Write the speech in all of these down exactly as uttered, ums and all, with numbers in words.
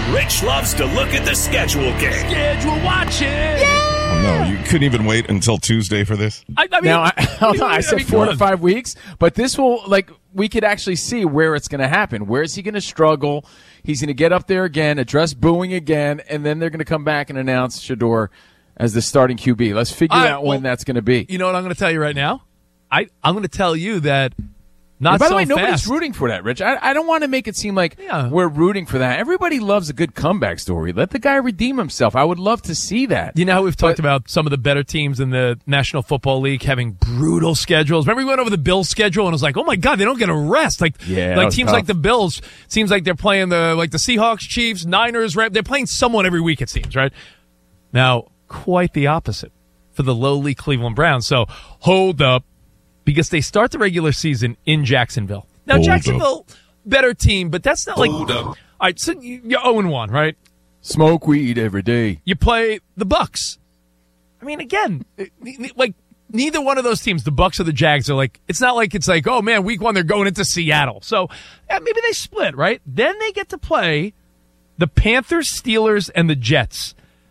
Rich loves to look at the schedule game. Schedule watching. Yeah. Oh, no, you couldn't even wait until Tuesday for this? I, I mean, now, I, hold on, I said I mean, four to five weeks, but this will, like, we could actually see where it's going to happen. Where is he going to struggle? He's going to get up there again, address booing again, and then they're going to come back and announce Shedeur as the starting Q B. Let's figure right, out well, when that's going to be. You know what I'm going to tell you right now? I, I'm going to tell you that not and by so the way, fast. nobody's rooting for that, Rich. I, I don't want to make it seem like Yeah. we're rooting for that. Everybody loves a good comeback story. Let the guy redeem himself. I would love to see that. You know how we've talked But- about some of the better teams in the National Football League having brutal schedules. Remember we went over the Bills schedule and it was like, oh my God, they don't get a rest. Like, Yeah, that like was teams tough. like the Bills, seems like they're playing the like the Seahawks, Chiefs, Niners, Rams. They're playing someone every week, it seems, right? Now, quite the opposite for the lowly Cleveland Browns. So hold up, because they start the regular season in Jacksonville. Now, Hold Jacksonville, better team, but that's not like. Hold up. All right, so you- you're oh and one, right? Smoke weed every day. You play the Bucks. I mean, again, it- like neither one of those teams, the Bucks or the Jags, are like. It's not like it's like, oh man, week one they're going into Seattle, so yeah, maybe they split, right? Then they get to play the Panthers, Steelers, and the Jets.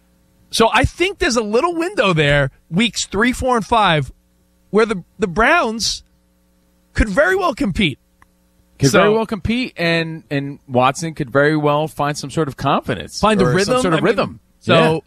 So I think there's a little window there, weeks three, four, and five, where the the Browns could very well compete. Could So- very well compete, and and Watson could very well find some sort of confidence, Find a or rhythm, some sort of I mean, rhythm. So,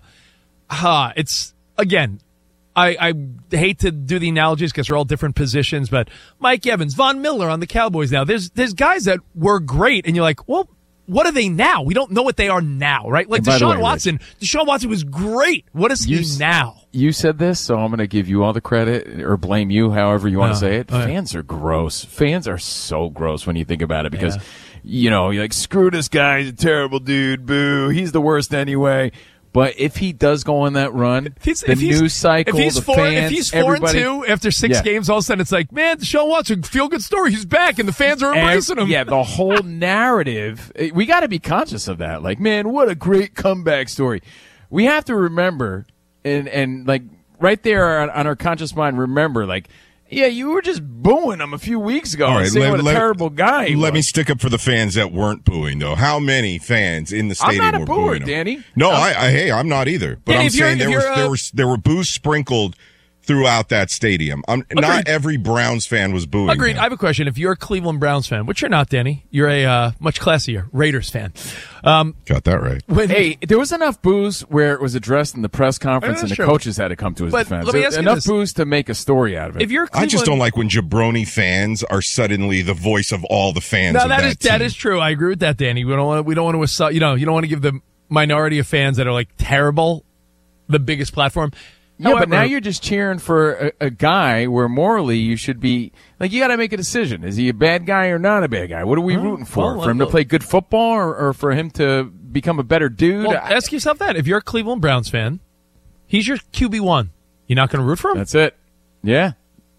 uh, it's again. I, I hate to do the analogies because they're all different positions, but Mike Evans, Von Miller on the Cowboys now. There's there's guys that were great, and you're like, well, what are they now? We don't know what they are now, right? Like And by the Deshaun way, Rich, Watson. Deshaun Watson was great. What is You he s- now? You said this, so I'm going to give you all the credit or blame you, however you want Oh, to say it. okay. Fans are gross. Fans are so gross when you think about it because, you know, you're like, screw this guy. He's a terrible dude. Boo. He's the worst anyway. But if he does go on that run, If he's, the if he's, news cycle, if he's the four, fans, if he's four everybody, and two after six Yeah. games, all of a sudden it's like, man, Deshaun Watson, feel good story. He's back, and the fans are embracing Ev- him. Yeah, the whole narrative. eh, We got to be conscious of that. Like, man, what a great comeback story. We have to remember, and and like right there on, on our conscious mind, remember, like, yeah, you were just booing him a few weeks ago, All and right, saying let- what a let- terrible guy. he Let me was. stick up for the fans that weren't booing, though. How many fans in the I'm stadium not a were booer, booing him? Danny. No, I'm- I, I, hey, I'm not either. But Danny, I'm if you're- saying if there was you're, uh, there was there were boos sprinkled throughout that stadium. I'm, not Agreed. every Browns fan was booing. Agreed. him. I have a question. If you're a Cleveland Browns fan, which you're not, Danny, you're a uh, much classier Raiders fan. Um, Got that right. when, Hey, there was enough booze where it was addressed in the press conference, Yeah, and the sure. coaches had to come to his But defense. let me There- ask you enough this. booze to make a story out of it. if you're I Cleveland, just don't like when jabroni fans are suddenly the voice of all the fans. No, of that that is that team. is true. I agree with that, Danny. We don't want we don't want to assault, you know you don't want to give the minority of fans that are like terrible the biggest platform. Yeah, However, but now you're just cheering for a, a guy where morally you should be like you got to make a decision: is he a bad guy or not a bad guy? What are we rooting for? well, for him to well- play good football, or, or for him to become a better dude? well, I- ask yourself that. If you're a Cleveland Browns fan, he's your Q B one. You're not going to root for him. That's it. Yeah,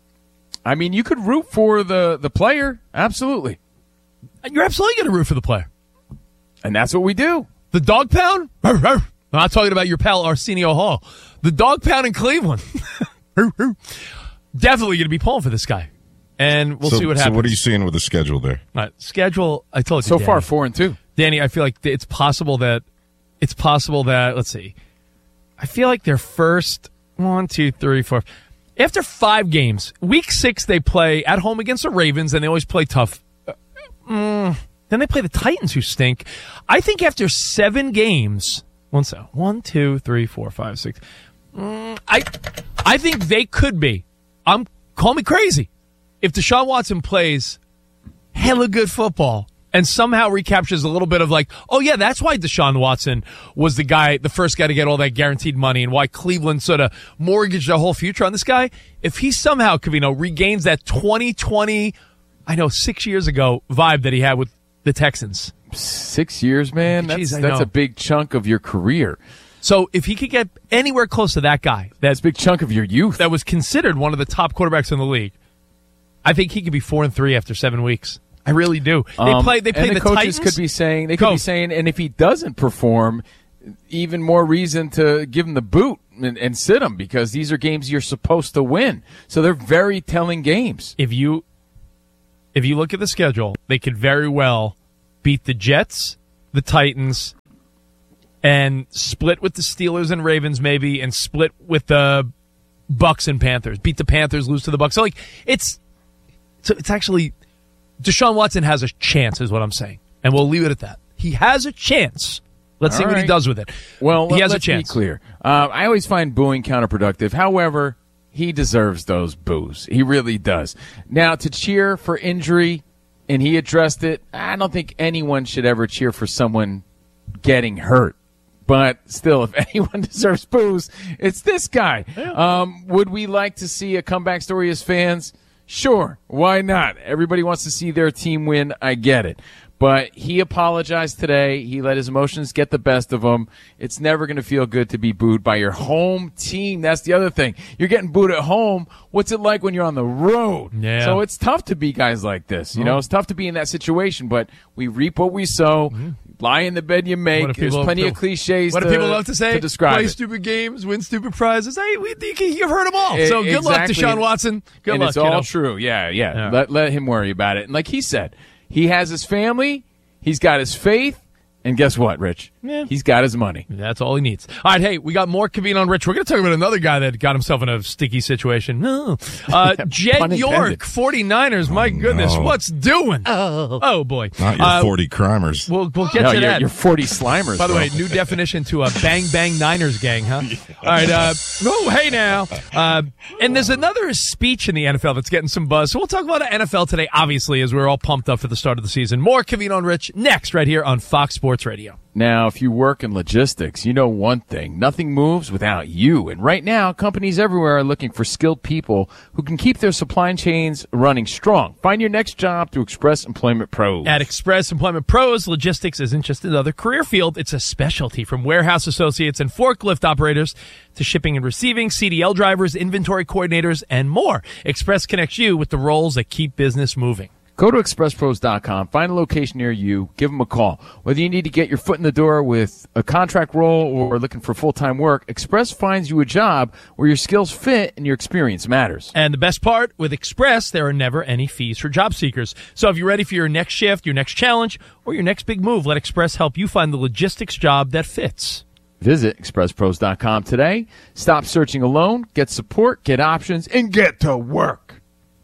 I mean, you could root for the the player, absolutely, You're absolutely going to root for the player. and that's what we do. The dog pound? I'm not talking about your pal Arsenio Hall. The dog pound in Cleveland. Definitely going to be pulling for this guy. And we'll so, see what so happens. what are you seeing with the schedule there? All right, schedule, I told you. So Danny. far, four and two. Danny, I feel like it's possible that, it's possible that, let's see. I feel like their first one, two, three, four. After five games, week six, they play at home against the Ravens, and they always play tough. Uh, mm, then they play the Titans, who stink. I think after seven games, one, so, one, two, three, four, five, six. Mm, I, I think they could be. I'm call me crazy. If Deshaun Watson plays hella good football and somehow recaptures a little bit of like, oh yeah, that's why Deshaun Watson was the guy, the first guy to get all that guaranteed money, and why Cleveland sort of mortgaged their whole future on this guy. If he somehow, Covino, regains that twenty twenty, I know six years ago vibe that he had with the Texans. Six years, man. That's Jeez, I that's know. a big chunk of your career. So if he could get anywhere close to that guy, That's a big chunk of your youth. that was considered one of the top quarterbacks in the league, I think he could be four and three after seven weeks. I really do. They Um, play. They play and the, the coaches Titans. could be saying they could Go. be saying, and if he doesn't perform, even more reason to give him the boot and, and sit him because these are games you're supposed to win. So they're very telling games. if you if you look at the schedule, they could very well beat the Jets, the Titans, and split with the Steelers and Ravens maybe, and split with the Bucks and Panthers. Beat the Panthers, lose to the Bucks. So like it's so it's actually Deshaun Watson has a chance, is what I'm saying, and we'll leave it at that. He has a chance. Let's All see right. what he does with it. Well, he let, has let's a chance. Be clear. Uh, I always find booing counterproductive. However, he deserves those boos. He really does. Now, to cheer for injury, and he addressed it, I don't think anyone should ever cheer for someone getting hurt. But still, if anyone deserves boos, it's this guy. Um, would we like to see a comeback story as fans? Sure. Why not? Everybody wants to see their team win. I get it. But he apologized today. He let his emotions get the best of him. It's never going to feel good to be booed by your home team. That's the other thing. You're getting booed at home. What's it like when you're on the road? Yeah. So it's tough to be guys like this. You know, it's tough to be in that situation, but we reap what we sow. Mm-hmm. Lie in the bed you make. What do There's people- plenty of cliches What to, do people love to say? to describe Play it. stupid games, win stupid prizes. Hey, we, you've heard them all. So good luck, Exactly. Deshaun Watson. Good and luck, it's all kiddo. true. Yeah, yeah. Yeah. Let let him worry about it. And like he said, he has his family, he's got his faith, and guess what, Rich? Yeah. He's got his money. That's all he needs. All right, hey, we got more Covino and Rich. We're going to talk about another guy that got himself in a sticky situation. No. Uh, Jed Pun York, intended. 49ers. My goodness, no. what's doing? Oh. Oh, boy. Not your Uh, forty crimers. We'll, we'll get No, to you're, that. you're forty slimers. By the bro. way, new definition to a bang bang Niners gang, huh? All right. Uh, oh, hey now. Uh, and there's another speech in the N F L that's getting some buzz. So we'll talk about N F L today, obviously, as we're all pumped up for the start of the season. More Covino and Rich next, right here on Fox Sports Radio. Now, if you work in logistics, you know one thing. Nothing moves without you. And right now, companies everywhere are looking for skilled people who can keep their supply chains running strong. Find your next job through Express Employment Pros. At Express Employment Pros, logistics isn't just another career field. It's a specialty, from warehouse associates and forklift operators to shipping and receiving, C D L drivers, inventory coordinators, and more. Express connects you with the roles that keep business moving. Go to express pros dot com, find a location near you, give them a call. Whether you need to get your foot in the door with a contract role or looking for full-time work, Express finds you a job where your skills fit and your experience matters. And the best part, with Express, there are never any fees for job seekers. So if you're ready for your next shift, your next challenge, or your next big move, let Express help you find the logistics job that fits. Visit express pros dot com today. Stop searching alone, get support, get options, and get to work.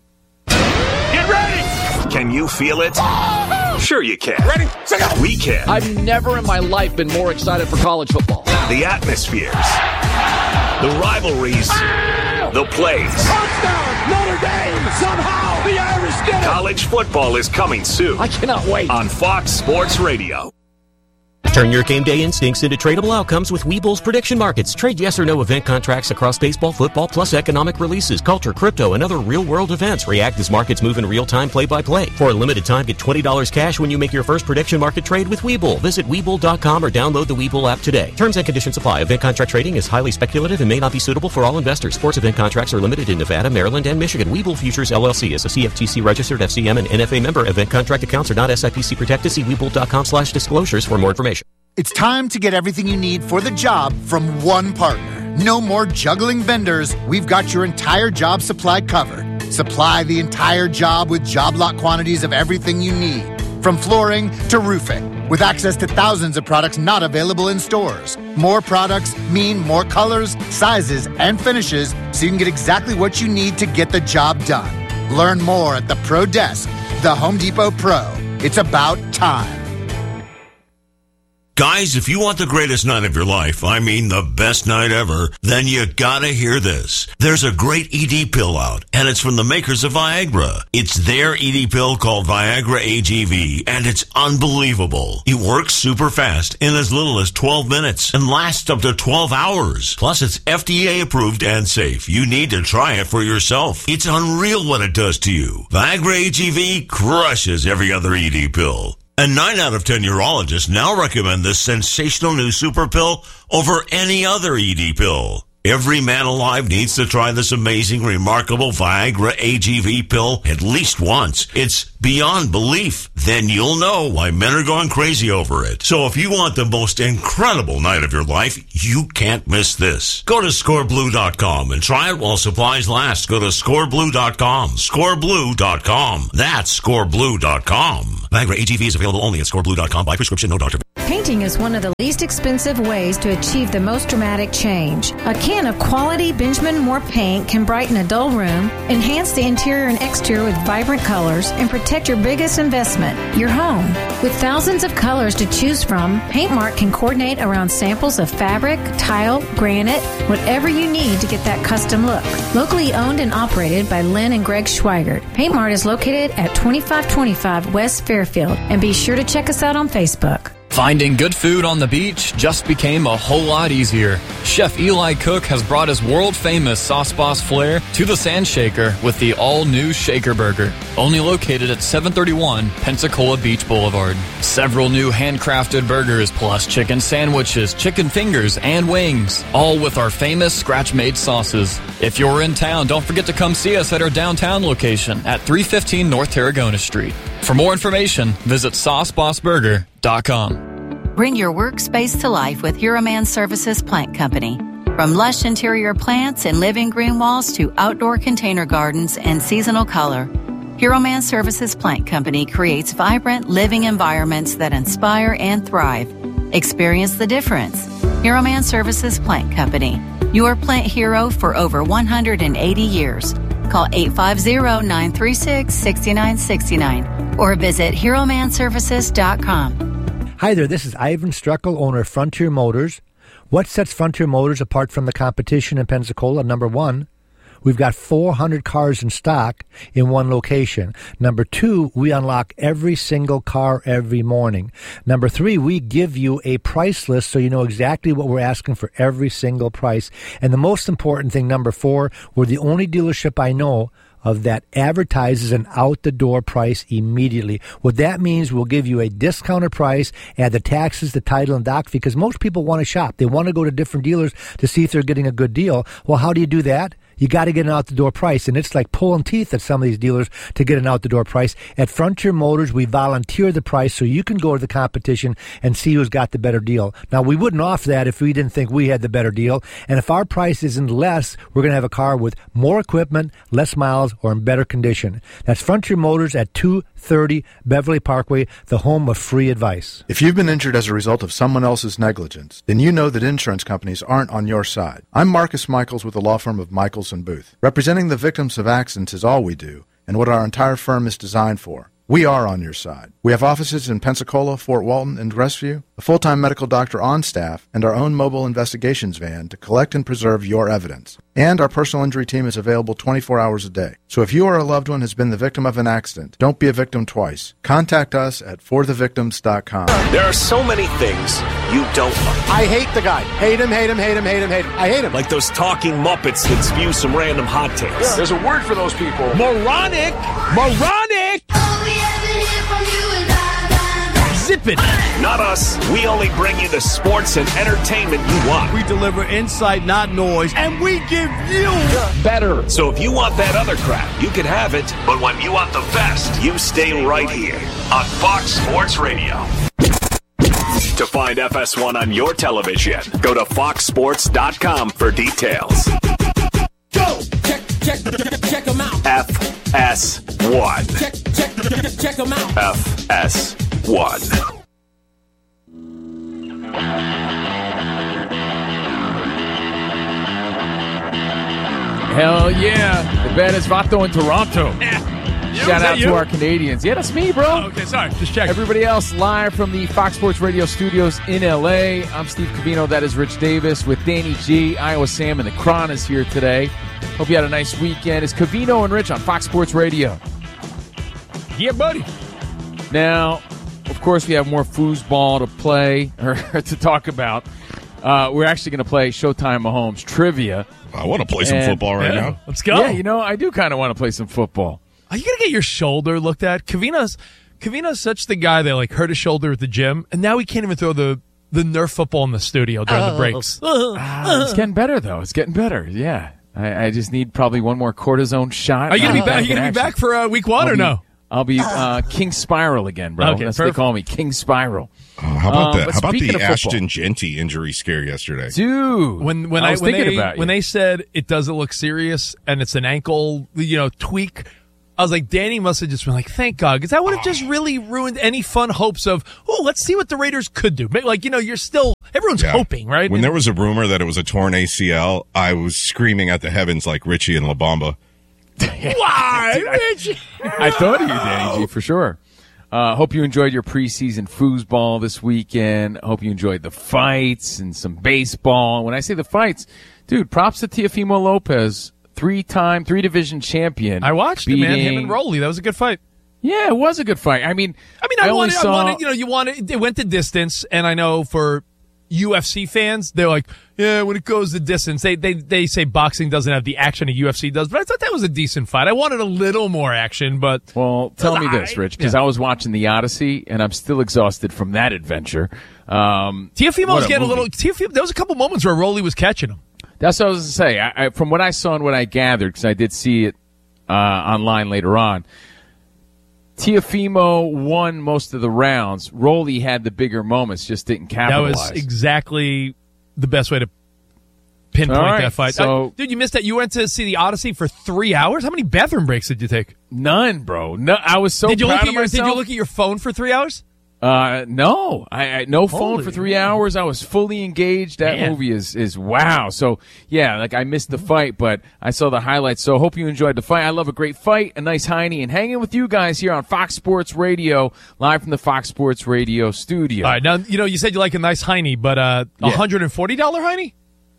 Get ready! Can you feel it? Sure you can. Ready, set, go. We can. I've never in my life been more excited for college football. The atmospheres, the rivalries, the plays. Touchdown, Notre Dame! Somehow the Irish did it! College football is coming soon I cannot wait. on Fox Sports Radio. Turn your game day instincts into tradable outcomes with Webull's prediction markets. Trade yes or no event contracts across baseball, football, plus economic releases, culture, crypto, and other real-world events. React as markets move in real time, play-by-play. For a limited time, get twenty dollars cash when you make your first prediction market trade with Webull. Visit Webull dot com or download the Webull app today. Terms and conditions apply. Event contract trading is highly speculative and may not be suitable for all investors. Sports event contracts are limited in Nevada, Maryland, and Michigan. Webull Futures, L L C is a C F T C-registered F C M and N F A member. Event contract accounts are not S I P C protected. See Webull dot com slash disclosures for more information. It's time to get everything you need for the job from one partner. No more juggling vendors. We've got your entire job supply covered. Supply the entire job with job lot quantities of everything you need, from flooring to roofing, with access to thousands of products not available in stores. More products mean more colors, sizes, and finishes, so you can get exactly what you need to get the job done. Learn more at the Pro Desk, the Home Depot Pro. It's about time. Guys, if you want the greatest night of your life, I mean the best night ever, then you gotta hear this. There's a great E D pill out, and it's from the makers of Viagra. It's their E D pill called Viagra A G V, and it's unbelievable. It works super fast in as little as twelve minutes and lasts up to twelve hours. Plus, it's F D A approved and safe. You need to try it for yourself. It's unreal what it does to you. Viagra A G V crushes every other E D pill. And nine out of ten urologists now recommend this sensational new super pill over any other E D pill. Every man alive needs to try this amazing, remarkable Viagra A G V pill at least once. It's beyond belief. Then you'll know why men are going crazy over it. So if you want the most incredible night of your life, you can't miss this. Go to score blue dot com and try it while supplies last. Go to score blue dot com. score blue dot com. That's score blue dot com. Viagra A G V is available only at score blue dot com by prescription, no doctor. Painting is one of the least expensive ways to achieve the most dramatic change. A can of quality Benjamin Moore paint can brighten a dull room, enhance the interior and exterior with vibrant colors, and protect your biggest investment, your home. With thousands of colors to choose from, PaintMart can coordinate around samples of fabric, tile, granite, whatever you need to get that custom look. Locally owned and operated by Lynn and Greg Schweigert, PaintMart is located at twenty-five twenty-five West Fairfield, and be sure to check us out on Facebook. Finding good food on the beach just became a whole lot easier. Chef Eli Cook has brought his world-famous Sauce Boss flair to the Sand Shaker with the all-new Shaker Burger, only located at seven thirty-one Pensacola Beach Boulevard. Several new handcrafted burgers plus chicken sandwiches, chicken fingers, and wings, all with our famous scratch-made sauces. If you're in town, don't forget to come see us at our downtown location at three fifteen North Tarragona Street. For more information, visit sauce boss burger dot com. Bring your workspace to life with Hero Man Services Plant Company. From lush interior plants and living green walls to outdoor container gardens and seasonal color, Hero Man Services Plant Company creates vibrant living environments that inspire and thrive. Experience the difference. Hero Man Services Plant Company, your plant hero for over one hundred eighty years. Call eight five zero, nine three six, six nine six nine or visit hero man services dot com. Hi there, this is Ivan Struckel, owner of Frontier Motors. What sets Frontier Motors apart from the competition in Pensacola? Number one, we've got four hundred cars in stock in one location. Number two, we unlock every single car every morning. Number three, we give you a price list so you know exactly what we're asking for every single price. And the most important thing, number four, we're the only dealership I know of that advertises an out-the-door price immediately. What that means, we'll give you a discounted price, add the taxes, the title, and doc fee, because most people want to shop. They want to go to different dealers to see if they're getting a good deal. Well, how do you do that? You got to get an out-the-door price, and it's like pulling teeth at some of these dealers to get an out-the-door price. At Frontier Motors, we volunteer the price so you can go to the competition and see who's got the better deal. Now, we wouldn't offer that if we didn't think we had the better deal, and if our price isn't less, we're going to have a car with more equipment, less miles, or in better condition. That's Frontier Motors at two thirty Beverly Parkway, the home of free advice. If you've been injured as a result of someone else's negligence, then you know that insurance companies aren't on your side. I'm Marcus Michaels with the law firm of Michaels and Booth. Representing the victims of accidents is all we do, and what our entire firm is designed for. We are on your side. We have offices in Pensacola, Fort Walton, and Crestview, a full-time medical doctor on staff, and our own mobile investigations van to collect and preserve your evidence. And our personal injury team is available twenty-four hours a day. So if you or a loved one has been the victim of an accident, don't be a victim twice. Contact us at for the victims dot com. There are so many things you don't like. I hate the guy. Hate him, hate him, hate him, hate him, hate him. I hate him. Like those talking Muppets that spew some random hot takes. Yeah. There's a word for those people. Moronic! Moronic! Zip it! Not us. We only bring you the sports and entertainment you want. We deliver insight, not noise, and we give you better. So if you want that other crap, you can have it. But when you want the best, you stay right here on Fox Sports Radio. To find F S one on your television, go to fox sports dot com for details. Go! Check, check, check, check them out. F S one. Check, check, check, check them out. F S one. Hell yeah. The baddest Vato in Toronto. Yeah. Shout out to our Canadians. Yeah, that's me, bro. Oh, okay, sorry. Just check. Everybody else live from the Fox Sports Radio studios in L A. I'm Steve Covino. That is Rich Davis with Danny G. Iowa Sam and the Cron is here today. Hope you had a nice weekend. It's Covino and Rich on Fox Sports Radio. Yeah, buddy. Now, of course, we have more foosball to play or to talk about. Uh, we're actually going to play Showtime Mahomes trivia. I want to play some and, football right yeah, now. Let's go. Yeah, you know, I do kind of want to play some football. Are you going to get your shoulder looked at? Covino's, Covino's such the guy that like hurt his shoulder at the gym, and now he can't even throw the, the Nerf football in the studio during oh. the breaks. Uh, it's getting better, though. It's getting better, yeah. I, I just need probably one more cortisone shot. Are you going to be back? Are you going to be back for uh, week one I'll or be, no? I'll be uh, King Spiral again, bro. Okay, That's perfect. what they call me, King Spiral. Oh, how about um, that? How about the Ashton football, Genty injury scare yesterday? Dude, when when I, I, was when thinking they about you. when they said it doesn't look serious and it's an ankle, you know, tweak, I was like, Danny must have just been like, thank God, because that would have just really ruined any fun hopes of, oh, let's see what the Raiders could do. Like, you know, you're still, everyone's Yeah. hoping, right? When And- there was a rumor that it was a torn A C L, I was screaming at the heavens like Richie and La Bamba. Why, Richie? I thought of you, Danny G, for sure. Uh, hope you enjoyed your preseason foosball this weekend. Hope you enjoyed the fights and some baseball. When I say the fights, dude, props to Teofimo Lopez, three-time, three-division champion. I watched it, man. Him and Rolly. That was a good fight. Yeah, it was a good fight. I mean, I mean, I, I only wanted, saw- I wanted, you know, you wanted, it went the distance, and I know for U F C fans, they're like, yeah, when it goes the distance, they, they, they say boxing doesn't have the action a U F C does, but I thought that was a decent fight. I wanted a little more action, but. Well, tell me this, Rich, because Yeah. I was watching the Odyssey, and I'm still exhausted from that adventure. Um, Teofimo what was a getting a movie. little, Teofimo, there was a couple moments where Rolly was catching him. That's what I was going to say. I, I, from what I saw and what I gathered, because I did see it uh, online later on, Teofimo won most of the rounds. Rolly had the bigger moments, just didn't That capitalize. was exactly the best way to pinpoint All right, that fight. so- Uh, dude, you missed that. You went to see the Odyssey for three hours? How many bathroom breaks did you take? None, bro. No, I was so did you proud look at of your, myself. Did you look at your phone for three hours? Uh, no, I, I no phone Holy for three man. hours. I was fully engaged. That Man. movie is is wow. So yeah, like I missed the fight, but I saw the highlights. So hope you enjoyed the fight. I love a great fight, a nice hiney, and hanging with you guys here on Fox Sports Radio, live from the Fox Sports Radio studio. All right, now, you know, you said you like a nice Heine, but uh, a Yeah. one hundred forty dollars Heine?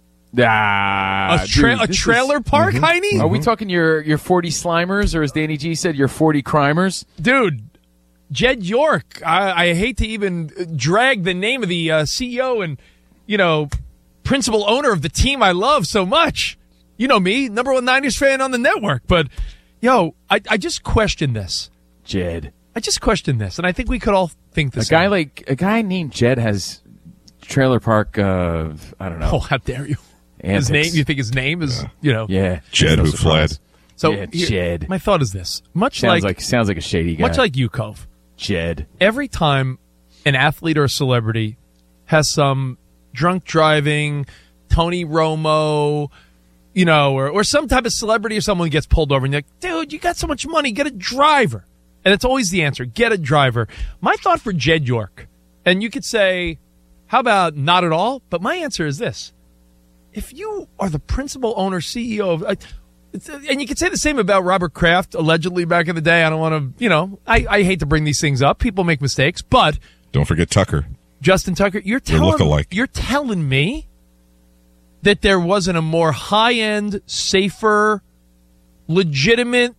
Ah, A, tra- dude, a this trailer is- park Heine? Are we talking your your forty Slimers, or as Danny G said, your forty Crimers? Dude, Jed York, I, I hate to even drag the name of the uh, C E O and, you know, principal owner of the team I love so much. You know me, number one Niners fan on the network. But, yo, I, I just question this. Jed. I just question this, and I think we could all think A this. guy like a guy named Jed has trailer park. Uh, I don't know. Oh, how dare you? Antics. His name, you think his name is, you know. Yeah, Jed no who surprise. fled. So, Yeah, here- Jed. my thought is this. Much Sounds like, like sounds like a shady guy. much like you, Cove. Jed. Every time an athlete or a celebrity has some drunk driving, Tony Romo, you know, or, or some type of celebrity or someone gets pulled over and you're like, dude, you got so much money, get a driver. And it's always the answer, get a driver. My thought for Jed York, and you could say, how about not at all? But my answer is this. If you are the principal owner, C E O of... Uh, it's, and you could say the same about Robert Kraft, allegedly back in the day. I don't want to, you know, I, I hate to bring these things up. People make mistakes, but Don't forget Tucker. Justin Tucker, you're They're telling look-alike. you're telling me that there wasn't a more high-end, safer, legitimate,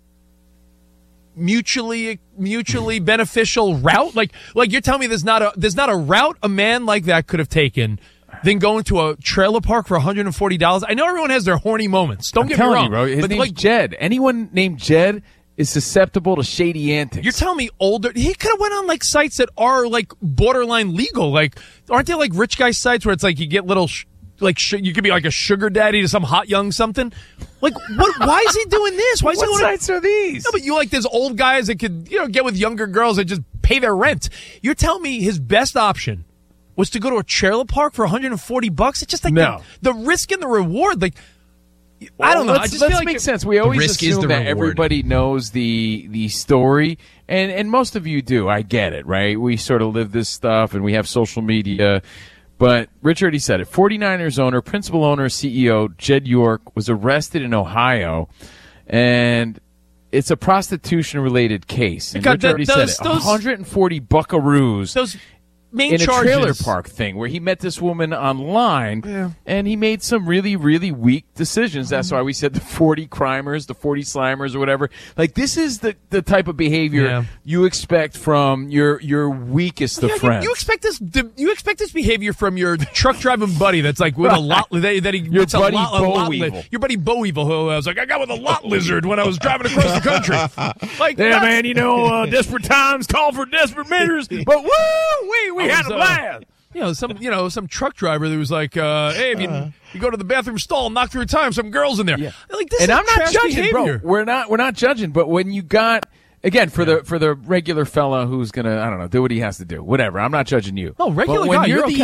mutually mutually beneficial route? Like like you're telling me there's not a there's not a route a man like that could have taken than going to a trailer park for one hundred forty dollars. I know everyone has their horny moments. Don't I'm get me telling wrong. you, bro. His but name's like Jed. Anyone named Jed is susceptible to shady antics. you're telling me older he could have went on like sites that are like borderline legal. Like aren't there like rich guy sites where it's like you get little sh- like sh- you could be like a sugar daddy to some hot young something? Like what why is he doing this? Why is What he going sites are these? No, but you like there's old guys that could, you know, get with younger girls that just pay their rent. You're telling me his best option was to go to a trailer park for one hundred forty bucks? It's just like No. the, the risk and the reward. Like, I don't know. Let's, I just let's feel like make it- sense. We always risk is assume the that reward. everybody knows the the story, and and most of you do. I get it, right? We sort of live this stuff, and we have social media. But Rich already said it. forty-niners owner, principal owner, C E O Jed York was arrested in Ohio, and it's a prostitution-related case. And God, Rich th- already those- said it. those- one hundred forty buckaroos. Those main in charges. a trailer park thing where he met this woman online Yeah. and he made some really, really weak decisions. That's why we said the forty crimers, the forty slimers or whatever. Like this is the, the type of behavior Yeah. you expect from your your weakest of Yeah, you- friends. You expect this? You expect this behavior from your truck driving buddy? That's like with a lot that, that he Your it's a buddy lot, a Bo lot li- Weevil. Your buddy Bo Weevil, who I was like, I got with a lot lizard when I was driving across the country. Like, yeah, that's- man, you know, uh, desperate times call for desperate measures, but woo, we, we I had was, a uh, blast. You know, some you know some truck driver that was like, uh, "Hey, if you, Uh. you go to the bathroom stall, knock through time, some girls in there." Yeah. Like this and is I'm not trash judging, behavior. bro. We're not we're not judging, but when you got again for the for the regular fella who's gonna I don't know do what he has to do, whatever. I'm not judging you. Oh, regular but when guy, you're you're the okay.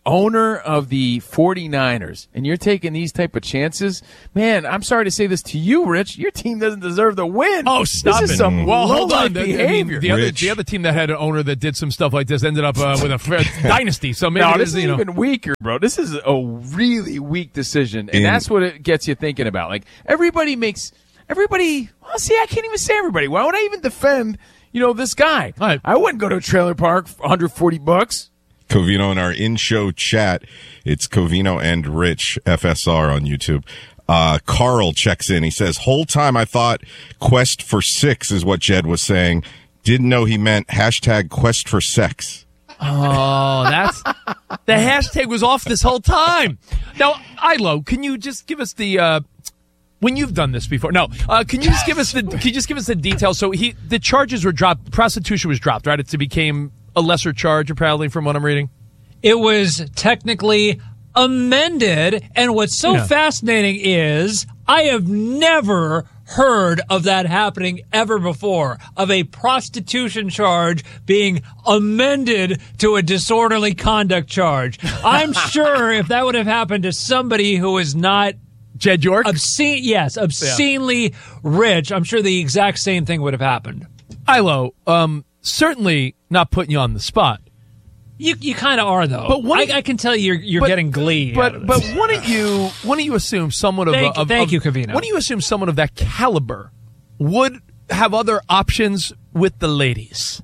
owner of the 49ers and you're taking these type of chances, man, I'm sorry to say this to you, Rich. Your team doesn't deserve to win. Oh, stop this it. Is some well, hold on. low-life The, I mean, behavior. the, other, the other team that had an owner that did some stuff like this ended up uh, with a dynasty. So maybe no, this this is, you is know. even weaker, bro. This is a really weak decision, and In- that's what it gets you thinking about. Like, everybody makes everybody. Well, see, I can't even say everybody. Why would I even defend, you know, this guy? Right. I wouldn't go to a trailer park for one hundred forty bucks. Covino in our in-show chat. It's Covino and Rich F S R on YouTube. Uh, Carl checks in. He says, whole time I thought quest for six is what Jed was saying. Didn't know he meant hashtag quest for sex. Oh, that's the hashtag was off this whole time. Now, Ilo, can you just give us the uh, when you've done this before? No, uh, can you just give us the can you just give us the details? So he the charges were dropped. Prostitution was dropped, right? It became a lesser charge, apparently, from what I'm reading. It was technically amended, and what's so Yeah. fascinating is I have never heard of that happening ever before, of a prostitution charge being amended to a disorderly conduct charge. I'm sure if that would have happened to somebody who is not Jed York, obscene, yes, obscenely rich, I'm sure the exact same thing would have happened. Ilo, um, certainly not putting you on the spot. You you kind of are though. But what I, I can tell you you're, you're but- getting glee. out of But this. but wouldn't you wouldn't you assume someone of Thank- of, thank of- you, Covino. Wouldn't you assume someone of that caliber would have other options with the ladies?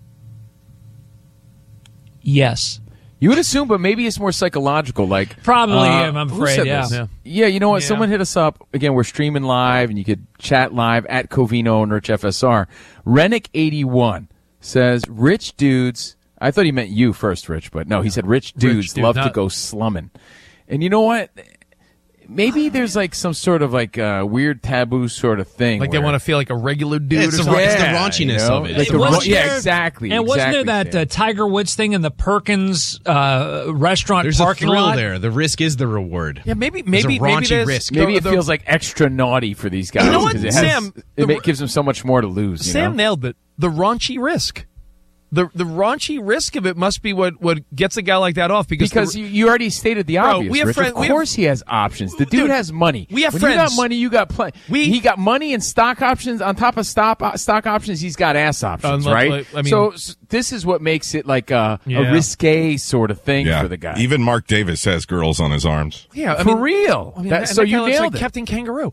Yes. You would assume, but maybe it's more psychological. Like Probably uh, him, I'm who afraid, said yeah. this? Yeah. Yeah, you know what? Yeah. Someone hit us up. Again, we're streaming live, and you could chat live at Covino and Rich F S R. Rennick eighty-one says, rich dudes, I thought he meant you first, Rich, but no, he said rich dudes dude, love to not- go slumming. And you know what? Maybe there's like some sort of like uh, weird taboo sort of thing. Like they where- want to feel like a regular dude It's or the, something? it's the Yeah, raunchiness you know? of it. Like the Wasn't ra- yeah, there- exactly. And wasn't exactly, there that Sam. uh, Tiger Woods thing in the Perkins uh, restaurant There's a parking thrill lot? there. The risk is the reward. Yeah, maybe There's maybe a maybe raunchy there's risk. Maybe it the- feels like extra naughty for these guys. You know what, 'cause it has, Sam, It the- ma- gives them so much more to lose. You Sam know? nailed it. The raunchy risk. The the raunchy risk of it must be what, what gets a guy like that off because Because the, you, you already stated the Bro, obvious. we have Rich. friend- of we have- course, he has options. The dude, Dude, has money. we have when you friends. got money, you got plenty. We- he got money and stock options on top of stock uh, stock options. He's got ass options, Unless, right? like, I mean- so s- this is what makes it like a, Yeah. a risque sort of thing Yeah. for the guy. Even Mark Davis has girls on his arms. yeah, I for mean, real. I mean, That- that, so that you kinda looks nailed like it. Captain Kangaroo.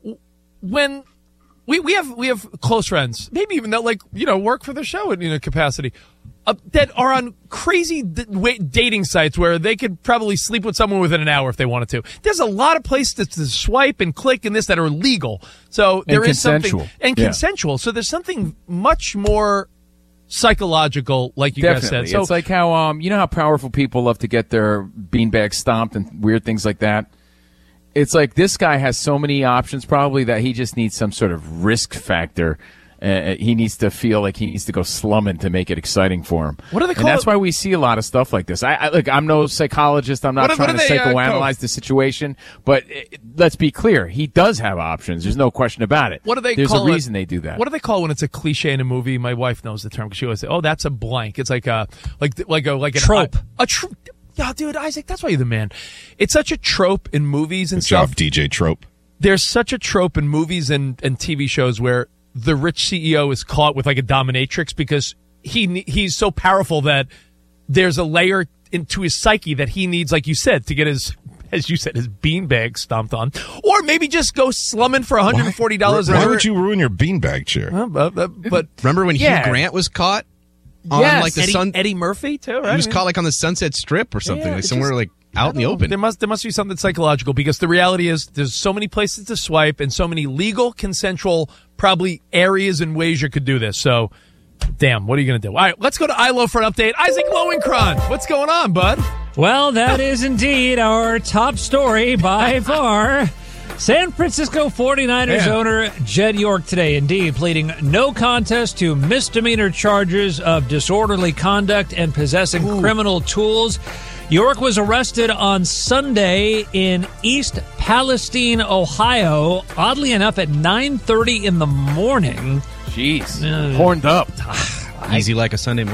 When we we have we have close friends, maybe even that like you know work for the show in you know capacity, uh, that are on crazy d- wa- dating sites where they could probably sleep with someone within an hour if they wanted to. There's a lot of places to, to swipe and click and this that are legal. So there is consensual. something and Yeah. consensual. So there's something much more psychological, like you guys Definitely. said. So it's like how um, you know how powerful people love to get their beanbag stomped and weird things like that. It's like this guy has so many options, probably that he just needs some sort of risk factor. Uh, he needs to feel like he needs to go slumming to make it exciting for him. What do they And call that's it? why we see a lot of stuff like this. I, I look, I'm no psychologist. I'm not What do- what trying do to they, uh, psychoanalyze the situation, but it, let's be clear: he does have options. There's no question about it. What do they There's call a it? reason they do that. What do they call when it's a cliche in a movie? My wife knows the term because she always say, "Oh, that's a blank." It's like a like like a like an, Trope. A, a trope. Yeah, dude, Isaac, that's why you're the man. It's such a trope in movies and Good stuff. job, D J Trope. There's such a trope in movies and, and T V shows where the rich C E O is caught with like a dominatrix because he he's so powerful that there's a layer into his psyche that he needs, like you said, to get his, as you said, his beanbag stomped on, or maybe just go slumming for one hundred forty dollars an Why hour. would you ruin your beanbag chair? Uh, but, but, but Remember when Yeah. Hugh Grant was caught on Yes. like the Eddie, sun? Eddie Murphy too, right? He was I mean, caught like on the Sunset Strip or something, Yeah, like it's somewhere just- like out in the open. There must there must be something psychological because the reality is there's so many places to swipe and so many legal, consensual, probably areas and ways you could do this. So, damn, what are you going to do? All right, let's go to Ilo for an update. Isaac Lowenkron, what's going on, bud? Well, that is indeed our top story by far. San Francisco forty-niners Man. owner Jed York today, indeed, pleading no contest to misdemeanor charges of disorderly conduct and possessing Ooh. criminal tools. York was arrested on Sunday in East Palestine, Ohio, oddly enough at nine thirty in the morning. Jeez, Uh, horned up. Easy like a Sunday morning.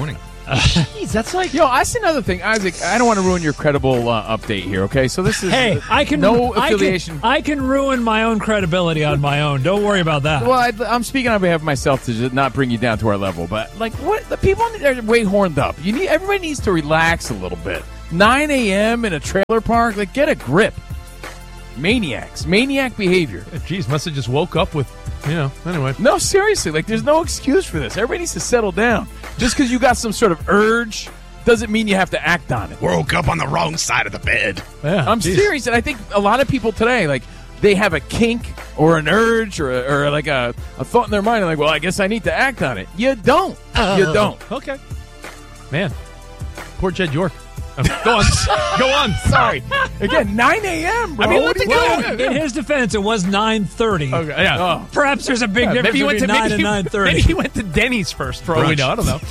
Jeez, that's like... Yo, I see another thing. Isaac, I don't want to ruin your credible uh, update here, okay? So this is Hey, uh, I can no I affiliation. Can, I can ruin my own credibility on my own. Don't worry about that. Well, I, I'm speaking on behalf of myself to just not bring you down to our level, but like, what the people are way horned up. You need everybody needs to relax a little bit. nine a.m. in a trailer park, like, get a grip. Maniacs, maniac behavior. Jeez, must have just woke up with, you know. Anyway, no, seriously, like, there's no excuse for this. Everybody needs to settle down. Just because you got some sort of urge doesn't mean you have to act on it. Woke up on the wrong side of the bed. Yeah, I'm geez. serious, and I think a lot of people today, like, they have a kink or an urge or, or like a, a thought in their mind, like, well, I guess I need to act on it. You don't. Uh, you don't. Okay. Man, poor Jed York. Um, go on. Go on. Sorry. Again, nine a.m., bro. I mean, what let are the you go. doing? In his defense, it was nine thirty. Okay, yeah. Oh. Perhaps there's a big Yeah, difference maybe he went to between nine maybe and he- nine thirty. Maybe he went to Denny's first, for all we Brunch. know. I don't know.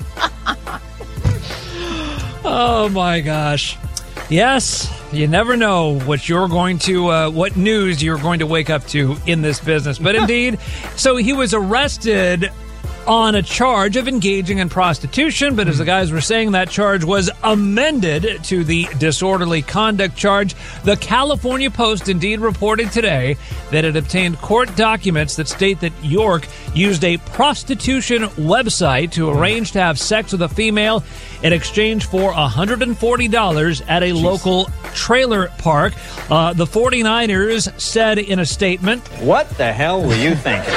Oh my gosh. Yes, you never know what you're going to, uh, what news you're going to wake up to in this business. But indeed, so he was arrested on a charge of engaging in prostitution, but as the guys were saying, that charge was amended to the disorderly conduct charge. The California Post indeed reported today that it obtained court documents that state that York used a prostitution website to arrange to have sex with a female in exchange for one hundred forty dollars at a Jeez. local trailer park. Uh, the 49ers said in a statement, "What the hell were you thinking?"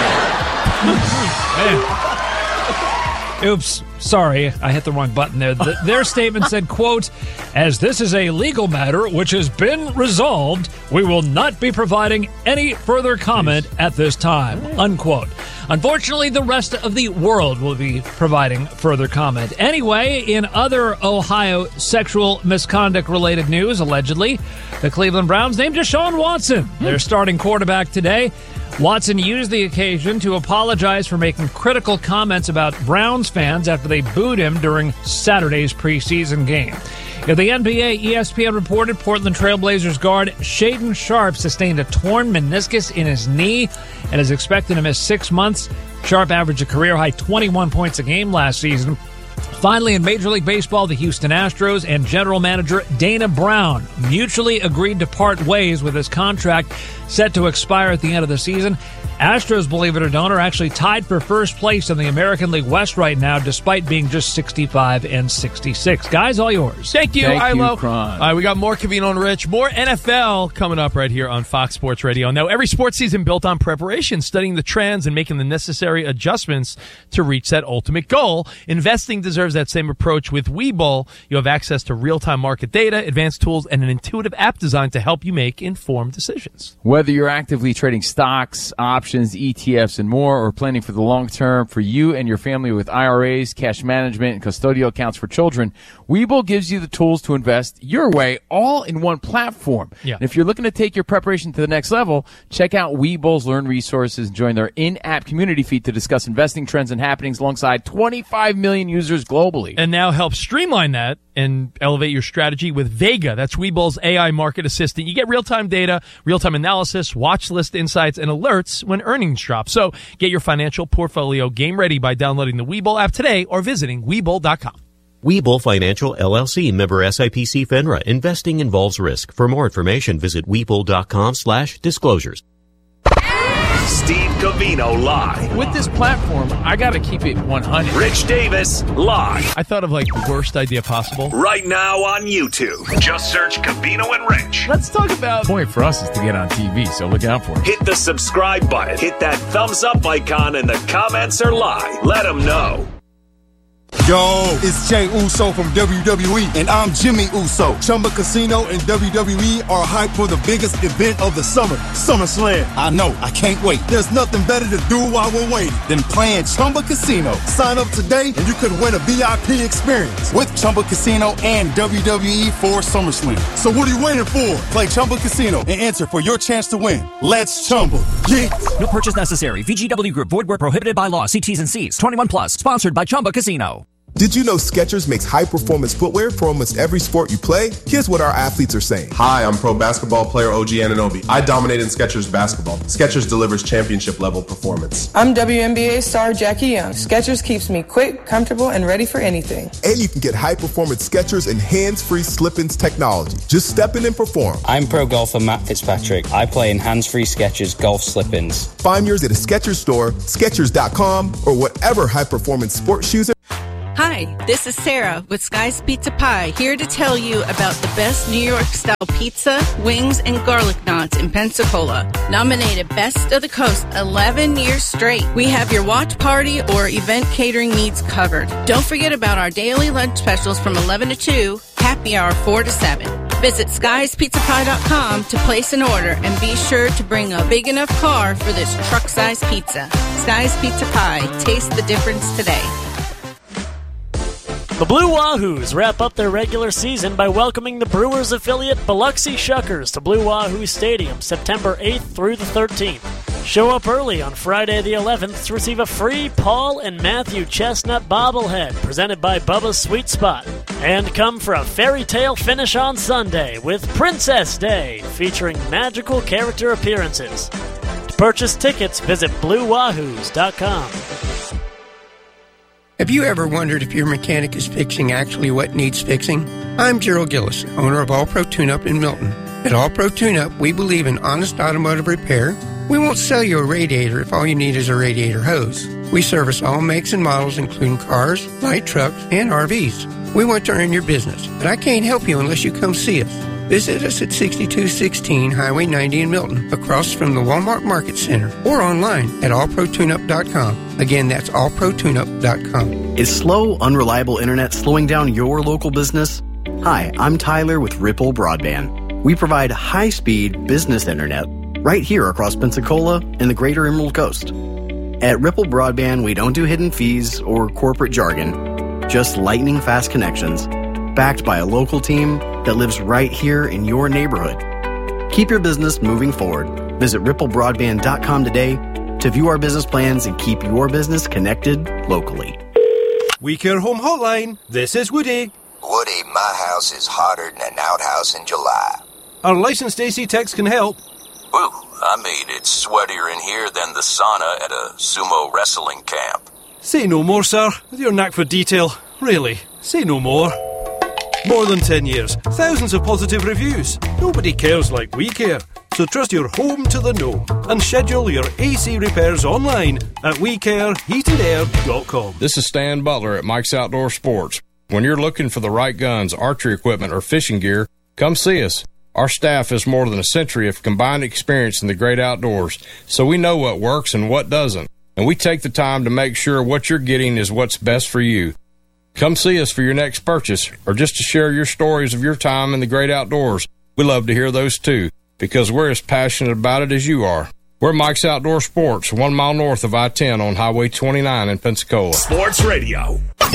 Oops, sorry, I hit the wrong button there. The, their statement said, quote, "As this is a legal matter which has been resolved, we will not be providing any further comment at this time," unquote. Unfortunately, the rest of the world will be providing further comment. Anyway, in other Ohio sexual misconduct-related news, allegedly, the Cleveland Browns named Deshaun Watson their starting quarterback today. Watson used the occasion to apologize for making critical comments about Browns fans after they booed him during Saturday's preseason game. In the N B A, E S P N reported Portland Trailblazers guard Shaedon Sharpe sustained a torn meniscus in his knee and is expected to miss six months. Sharpe averaged a career-high twenty-one points a game last season. Finally, in Major League Baseball, the Houston Astros and general manager Dana Brown mutually agreed to part ways with his contract set to expire at the end of the season. Astros, believe it or not, are actually tied for first place in the American League West right now, despite being just sixty-five and sixty-six. Guys, all yours. Thank you, Thank you, Ilo. Kron. All right, we got more Covino and Rich, more N F L coming up right here on Fox Sports Radio. Now, every sports season built on preparation, studying the trends, and making the necessary adjustments to reach that ultimate goal. Investing deserves that same approach with Webull. You have access to real-time market data, advanced tools, and an intuitive app designed to help you make informed decisions. Whether you're actively trading stocks, options, E T Fs, and more, or planning for the long term for you and your family with I R As, cash management, and custodial accounts for children, Webull gives you the tools to invest your way, all in one platform. Yeah. And if you're looking to take your preparation to the next level, check out Webull's Learn Resources and join their in-app community feed to discuss investing trends and happenings alongside twenty-five million users globally. And now help streamline that and elevate your strategy with Vega. That's Webull's A I market assistant. You get real-time data, real-time analysis, watch list insights, and alerts when earnings drop. So get your financial portfolio game ready by downloading the Webull app today or visiting Webull dot com. Webull Financial, L L C, member S I P C FINRA. Investing involves risk. For more information, visit Webull dot com slash disclosures. Steve Covino live. With this platform, I got to keep it one hundred. Rich Davis live. I thought of like the worst idea possible. Right now on YouTube. Just search Covino and Rich. Let's talk about... The point for us is to get on T V, so look out for it. Hit the subscribe button. Hit that thumbs up icon, and the comments are live. Let them know. Yo, it's Jay Uso from W W E, and I'm Jimmy Uso. Chumba Casino and W W E are hyped for the biggest event of the summer, SummerSlam. I know, I can't wait. There's nothing better to do while we're waiting than playing Chumba Casino. Sign up today, and you could win a V I P experience with Chumba Casino and W W E for SummerSlam. So what are you waiting for? Play Chumba Casino and enter for your chance to win. Let's Chumba. Yeah. No purchase necessary. V G W Group. Void where prohibited by law. See T's and C's. twenty-one plus. Sponsored by Chumba Casino. Did you know Skechers makes high-performance footwear for almost every sport you play? Here's what our athletes are saying. Hi, I'm pro basketball player O G Anunoby. I dominate in Skechers basketball. Skechers delivers championship-level performance. I'm W N B A star Jackie Young. Skechers keeps me quick, comfortable, and ready for anything. And you can get high-performance Skechers and hands-free slip-ins technology. Just step in and perform. I'm pro golfer Matt Fitzpatrick. I play in hands-free Skechers golf slip-ins. Find yours at a Skechers store, Skechers dot com, or whatever high-performance sports shoes are. Hi, this is Sarah with Sky's Pizza Pie, here to tell you about the best New York-style pizza, wings, and garlic knots in Pensacola. Nominated Best of the Coast eleven years straight. We have your watch party or event catering needs covered. Don't forget about our daily lunch specials from eleven to two, happy hour four to seven. Visit skys pizza pie dot com to place an order and be sure to bring a big enough car for this truck-sized pizza. Sky's Pizza Pie. Taste the difference today. The Blue Wahoos wrap up their regular season by welcoming the Brewers affiliate Biloxi Shuckers to Blue Wahoo Stadium September eighth through the thirteenth. Show up early on Friday the eleventh to receive a free Paul and Matthew Chestnut bobblehead presented by Bubba's Sweet Spot. And come for a fairy tale finish on Sunday with Princess Day featuring magical character appearances. To purchase tickets, visit blue wahoos dot com. Have you ever wondered if your mechanic is fixing actually what needs fixing? I'm Gerald Gillis, owner of All Pro Tune-Up in Milton. At All Pro Tune-Up, we believe in honest automotive repair. We won't sell you a radiator if all you need is a radiator hose. We service all makes and models, including cars, light trucks, and R Vs. We want to earn your business, but I can't help you unless you come see us. Visit us at sixty-two sixteen Highway ninety in Milton, across from the Walmart Market Center, or online at all pro tune up dot com. Again, that's all pro tune up dot com. Is slow, unreliable internet slowing down your local business? Hi, I'm Tyler with Ripple Broadband. We provide high-speed business internet right here across Pensacola and the greater Emerald Coast. At Ripple Broadband, we don't do hidden fees or corporate jargon, just lightning-fast connections, backed by a local team that lives right here in your neighborhood. Keep your business moving forward. Visit ripple broadband dot com today to view our business plans and keep your business connected locally. We Care Home Hotline. This is Woody. Woody, my house is hotter than an outhouse in July. Our licensed A C techs can help. Woo, I mean, it's sweatier in here than the sauna at a sumo wrestling camp. Say no more, sir. With your knack for detail. Really, say no more. More than ten years, thousands of positive reviews. Nobody cares like we care. So trust your home to the know and schedule your A C repairs online at we care heated air dot com. This is Stan Butler at Mike's Outdoor Sports. When you're looking for the right guns, archery equipment, or fishing gear, come see us. Our staff has more than a century of combined experience in the great outdoors, so we know what works and what doesn't. And we take the time to make sure what you're getting is what's best for you. Come see us for your next purchase or just to share your stories of your time in the great outdoors. We love to hear those too, because we're as passionate about it as you are. We're Mike's Outdoor Sports, one mile north of I ten on Highway twenty-nine in Pensacola. Sports Radio.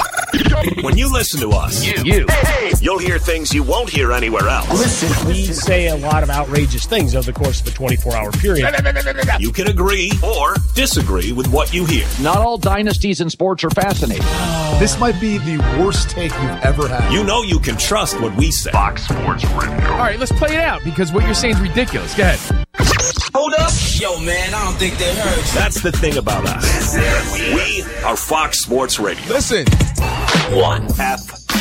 When you listen to us, you, you you'll hear things you won't hear anywhere else. Listen, we say a lot of outrageous things over the course of a twenty-four hour period. You can agree or disagree with what you hear. Not all dynasties in sports are fascinating. This might be the worst take you've ever had. You know you can trust what we say. Fox Sports Radio. All right, let's play it out because what you're saying is ridiculous. Go ahead. Hold up. Yo, man, I don't think they heard you. That's the thing about us. We are Fox Sports Radio. Listen. One. F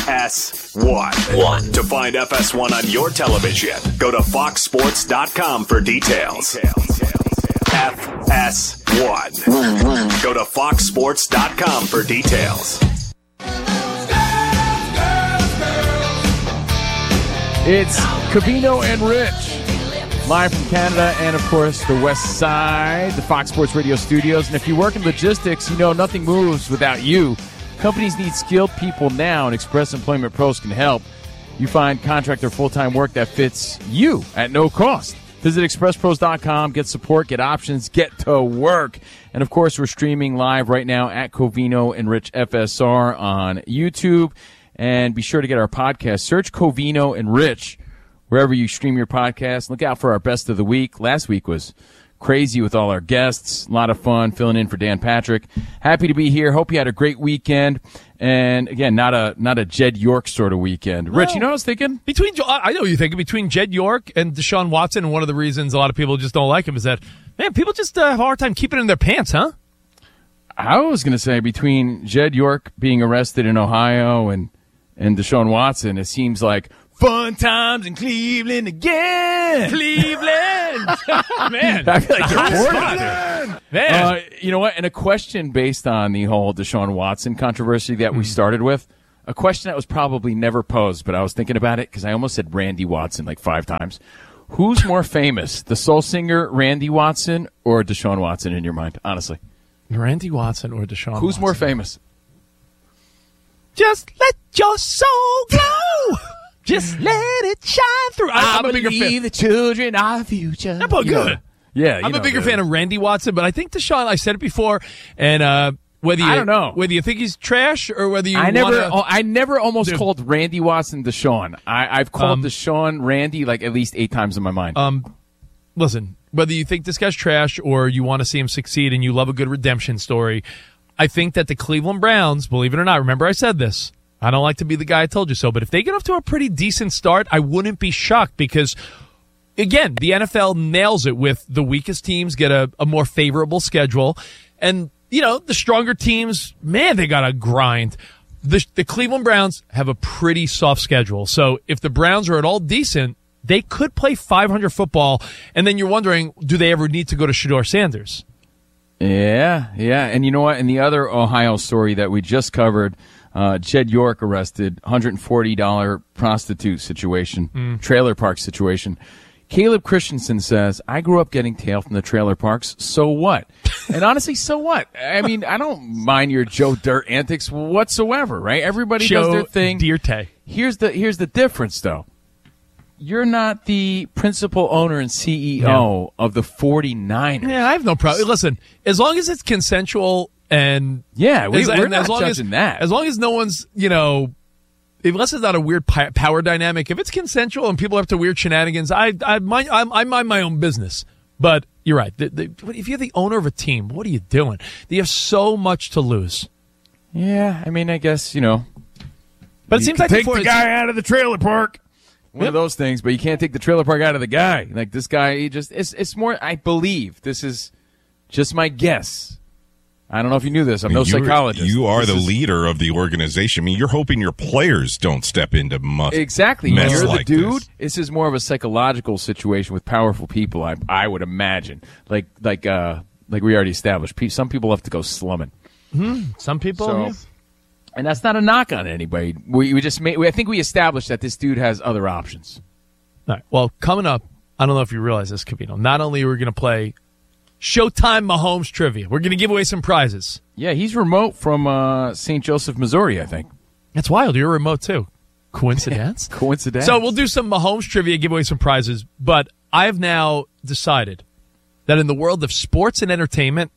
S one. One. To find F S one on your television, go to fox sports dot com for details. F S one. Go to fox sports dot com for details. It's Covino and Rich, live from Canada and, of course, the West Side, the Fox Sports Radio studios. And if you work in logistics, you know nothing moves without you. Companies need skilled people now, and Express Employment Pros can help. You find contract or full-time work that fits you at no cost. Visit express pros dot com, get support, get options, get to work. And, of course, we're streaming live right now at Covino and Rich F S R on YouTube. And be sure to get our podcast. Search Covino and Rich wherever you stream your podcast. Look out for our best of the week. Last week was crazy with all our guests. A lot of fun filling in for Dan Patrick. Happy to be here. Hope you had a great weekend. And again, not a not a Jed York sort of weekend. Rich, No. you know what I was thinking? Between I know what you're thinking between Jed York and Deshaun Watson, and one of the reasons a lot of people just don't like him is that, man, people just uh, have a hard time keeping it in their pants, huh? I was going to say between Jed York being arrested in Ohio and, and Deshaun Watson, it seems like fun times in Cleveland again. Cleveland! Man. I feel like they're Hot bored spot. of it. Man. Uh, you know what? And a question based on the whole Deshaun Watson controversy that we started with, a question that was probably never posed, but I was thinking about it because I almost said Randy Watson like five times. Who's more famous, the soul singer Randy Watson or Deshaun Watson in your mind, honestly? Randy Watson or Deshaun Who's Watson? more famous? Just let your soul glow. Just let it shine through. I, I'm a bigger fan. the children are future. That boy good. Yeah, I'm a bigger fan of Randy Watson, but I think Deshaun, I said it before, and uh, whether you, I don't know. whether you think he's trash or whether you I never, wanna, oh, I never almost Dude. called Randy Watson Deshaun. I, I've called Um, Deshaun Randy like at least eight times in my mind. Um, listen, whether you think this guy's trash or you want to see him succeed and you love a good redemption story, I think that the Cleveland Browns, believe it or not, remember I said this, I don't like to be the guy I told you so, but if they get off to a pretty decent start, I wouldn't be shocked because, again, the N F L nails it with the weakest teams get a, a more favorable schedule. And, you know, the stronger teams, man, they got to grind. The, the Cleveland Browns have a pretty soft schedule. So if the Browns are at all decent, they could play five hundred football. And then you're wondering, do they ever need to go to Shedeur Sanders? Yeah, yeah. And you know what? In the other Ohio story that we just covered, uh, Jed York arrested, one hundred forty dollars prostitute situation, Mm. trailer park situation. Caleb Christensen says, I grew up getting tail from the trailer parks, so what? And honestly, so what? I mean, I don't mind your Joe Dirt antics whatsoever, right? Everybody Joe does their thing. Dirte. Here's the here's the difference, though. You're not the principal owner and C E O of the forty-niners. Yeah, I have no problem. Listen, as long as it's consensual and yeah, we, as, we're and not as long judging as, that. As long as no one's, you know, unless it's not a weird pi- power dynamic, if it's consensual and people are up to weird shenanigans, I I mind I, I mind my own business. But you're right. The, the, if you're the owner of a team, what are you doing? You have so much to lose. Yeah, I mean, I guess you know. But it you seems can like take before the it's- guy out of the trailer park. One Yep. of those things, but you can't take the trailer park out of the guy. Like this guy, he just it's it's more. I believe this is just my guess. I don't know if you knew this. I'm no You're- psychologist. You are This the is- leader of the organization. I mean, you're hoping your players don't step into mu- Exactly. mess You're the like dude. this. This. is more of a psychological situation with powerful people. I I would imagine. Like like uh like we already established. Pe- Some people have to go slumming. Hmm, some people. So- yeah. And that's not a knock on anybody. We, we just made. We, I think we established that this dude has other options. All right. Well, coming up, I don't know if you realize this, Cavino. Not only are we going to play Showtime Mahomes trivia, we're going to give away some prizes. Yeah, he's remote from uh, Saint Joseph, Missouri, I think. That's wild. You're remote too. Coincidence? Coincidence. So we'll do some Mahomes trivia, give away some prizes. But I have now decided that in the world of sports and entertainment,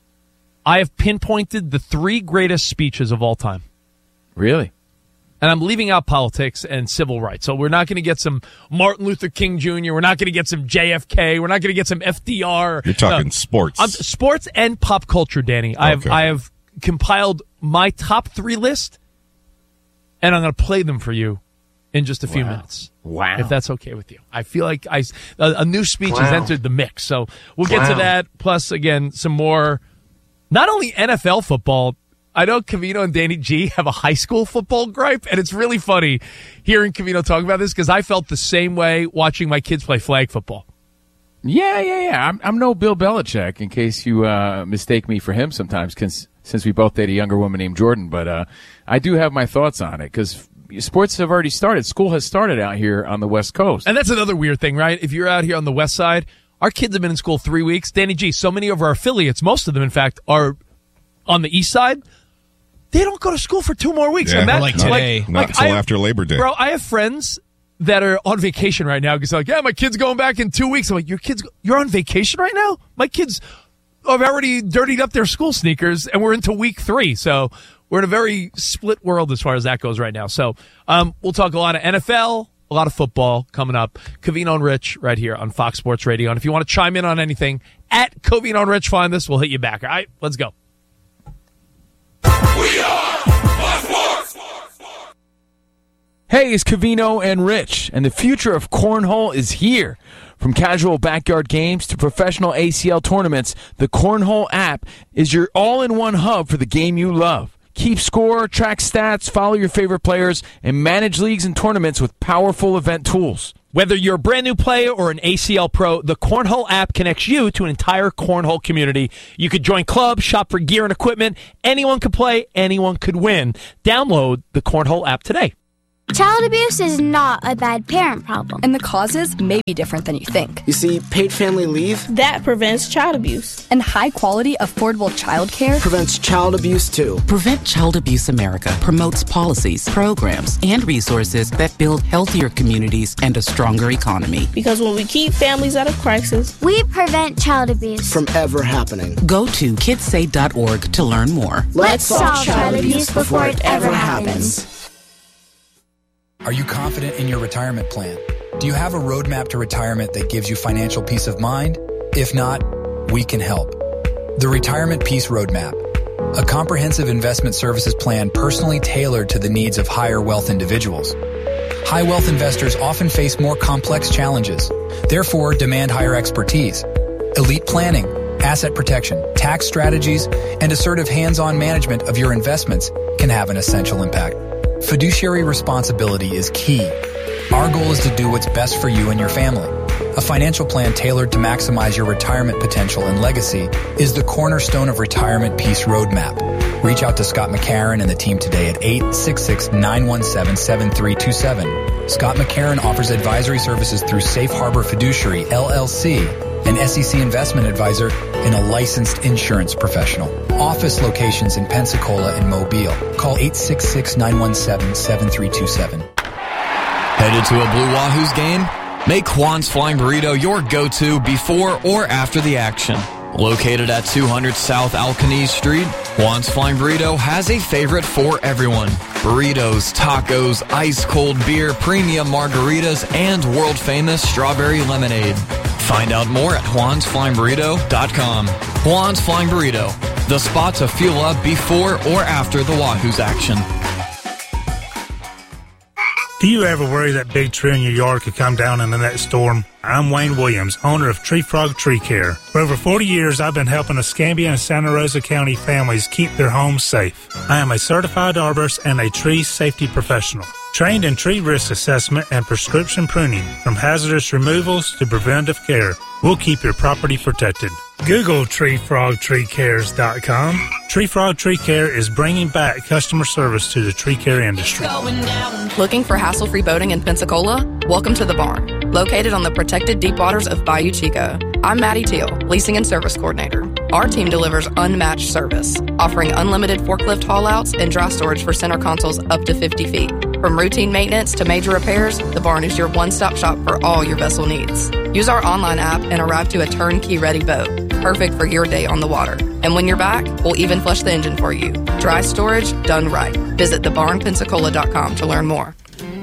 I have pinpointed the three greatest speeches of all time. Really? And I'm leaving out politics and civil rights. So we're not going to get some Martin Luther King Junior We're not going to get some J F K. We're not going to get some F D R. You're talking No. sports. Um, sports and pop culture, Danny. I have Okay. I have compiled my top three list, and I'm going to play them for you in just a few Wow. minutes. Wow. If that's okay with you. I feel like I, a, a new speech has Wow. entered the mix. So we'll get to Wow. that. Plus, again, some more, not only N F L football. I know Cavino and Danny G have a high school football gripe, and it's really funny hearing Cavino talk about this because I felt the same way watching my kids play flag football. Yeah, yeah, yeah. I'm, I'm no Bill Belichick, in case you uh, mistake me for him sometimes, cause, since we both date a younger woman named Jordan. But uh, I do have my thoughts on it, because sports have already started. School has started out here on the West Coast. And that's another weird thing, right? If you're out here on the West Side, our kids have been in school three weeks. Danny G, so many of our affiliates, most of them, in fact, are on the East Side. They don't go to school for two more weeks. Yeah, and that, like today. Like, Not like until I have- after Labor Day. Bro, I have friends that are on vacation right now because they're like, yeah, my kid's going back in two weeks. I'm like, your kids, you're on vacation right now? My kids have already dirtied up their school sneakers, and we're into week three. So we're in a very split world as far as that goes right now. So um, we'll talk a lot of N F L, a lot of football coming up. Cavino and Rich right here on Fox Sports Radio. And if you want to chime in on anything, at Covino and Rich find this. We'll hit you back. All right, let's go. We are Fox Sports. Hey, it's Covino and Rich, and the future of cornhole is here. From casual backyard games to professional A C L tournaments, the Cornhole app is your all-in-one hub for the game you love. Keep score, track stats, follow your favorite players, and manage leagues and tournaments with powerful event tools. Whether you're a brand new player or an A C L pro, the Cornhole app connects you to an entire cornhole community. You could join clubs, shop for gear and equipment. Anyone could play, anyone could win. Download the Cornhole app today. Child abuse is not a bad parent problem. And the causes may be different than you think. You see, paid family leave That prevents child abuse. And high-quality, affordable childcare prevents child abuse, too. Prevent Child Abuse America promotes policies, programs, and resources that build healthier communities and a stronger economy. Because when we keep families out of crisis, we prevent child abuse from ever happening. Go to kids say dot org to learn more. Let's solve child abuse before it ever happens. Are you confident in your retirement plan? Do you have a roadmap to retirement that gives you financial peace of mind? If not, we can help. The Retirement Peace Roadmap, a comprehensive investment services plan personally tailored to the needs of higher wealth individuals. High wealth investors often face more complex challenges, therefore demand higher expertise. Elite planning, asset protection, tax strategies, and assertive hands-on management of your investments can have an essential impact. Fiduciary responsibility is key. Our goal is to do what's best for you and your family. A financial plan tailored to maximize your retirement potential and legacy is the cornerstone of Retirement Peace Roadmap. Reach out to Scott McCarron and the team today at eight six six, nine one seven, seven three two seven. Scott McCarron offers advisory services through Safe Harbor Fiduciary, L L C, an S E C investment advisor, and a licensed insurance professional. Office locations in Pensacola and Mobile. Call eight six six, nine one seven, seven three two seven. Headed to a Blue Wahoos game? Make Juan's Flying Burrito your go-to before or after the action. Located at two hundred South Alcanese Street, Juan's Flying Burrito has a favorite for everyone. Burritos, tacos, ice-cold beer, premium margaritas, and world-famous strawberry lemonade. Find out more at juans flying burrito dot com. Juan's Flying Burrito, the spot to fuel up before or after the Wahoos action. Do you ever worry that big tree in your yard could come down in the next storm? I'm Wayne Williams, owner of Tree Frog Tree Care. For over forty years, I've been helping Escambia and Santa Rosa County families keep their homes safe. I am a certified arborist and a tree safety professional, trained in tree risk assessment and prescription pruning, from hazardous removals to preventive care. We'll keep your property protected. Google tree frog tree cares dot com. Tree Frog Tree Care is bringing back customer service to the tree care industry. Looking for hassle-free boating in Pensacola? Welcome to the Barn, located on the protected deep waters of Bayou Chico. I'm Maddie Teal, Leasing and Service Coordinator. Our team delivers unmatched service, offering unlimited forklift haul-outs and dry storage for center consoles up to fifty feet. From routine maintenance to major repairs, the Barn is your one-stop shop for all your vessel needs. Use our online app and arrive to a turnkey-ready boat, perfect for your day on the water. And when you're back, we'll even flush the engine for you. Dry storage done right. Visit the barn pensacola dot com to learn more.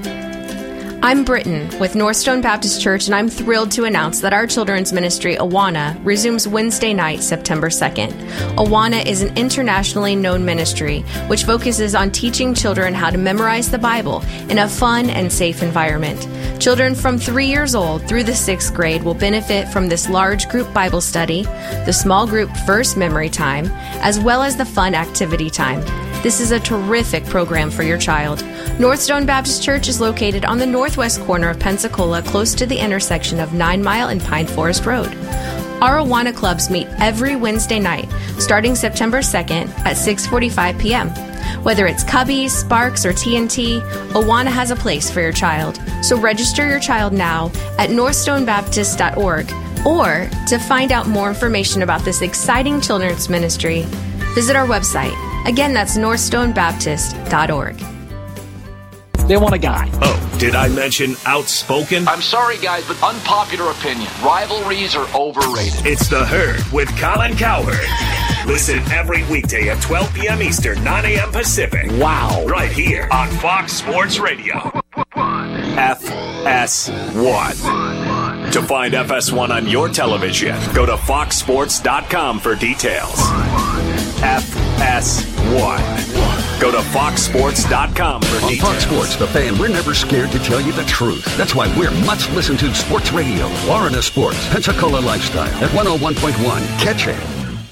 I'm Britton with Northstone Baptist Church, and I'm thrilled to announce that our children's ministry, Awana, resumes Wednesday night, September second. Awana is an internationally known ministry which focuses on teaching children how to memorize the Bible in a fun and safe environment. Children from three years old through the sixth grade will benefit from this large group Bible study, the small group first memory time, as well as the fun activity time. This is a terrific program for your child. Northstone Baptist Church is located on the northwest corner of Pensacola, close to the intersection of Nine Mile and Pine Forest Road. Our Awana clubs meet every Wednesday night, starting September second at six forty-five p.m. Whether it's Cubbies, Sparks, or T N T, Awana has a place for your child. So register your child now at northstone baptist dot org. Or to find out more information about this exciting children's ministry, visit our website. Again, that's northstone baptist dot org. They want a guy. Oh, did I mention outspoken? I'm sorry, guys, but unpopular opinion. Rivalries are overrated. It's The Herd with Colin Cowherd. Listen every weekday at twelve p.m. Eastern, nine a.m. Pacific. Wow. Right here on Fox Sports Radio. F S one. To find F S one on your television, go to fox sports dot com for details. F S one. Go to fox sports dot com for On details. Fox Sports, the fan, we're never scared to tell you the truth. That's why we're much listened to sports radio. Florida Sports, Pensacola Lifestyle at one oh one point one. Catch it.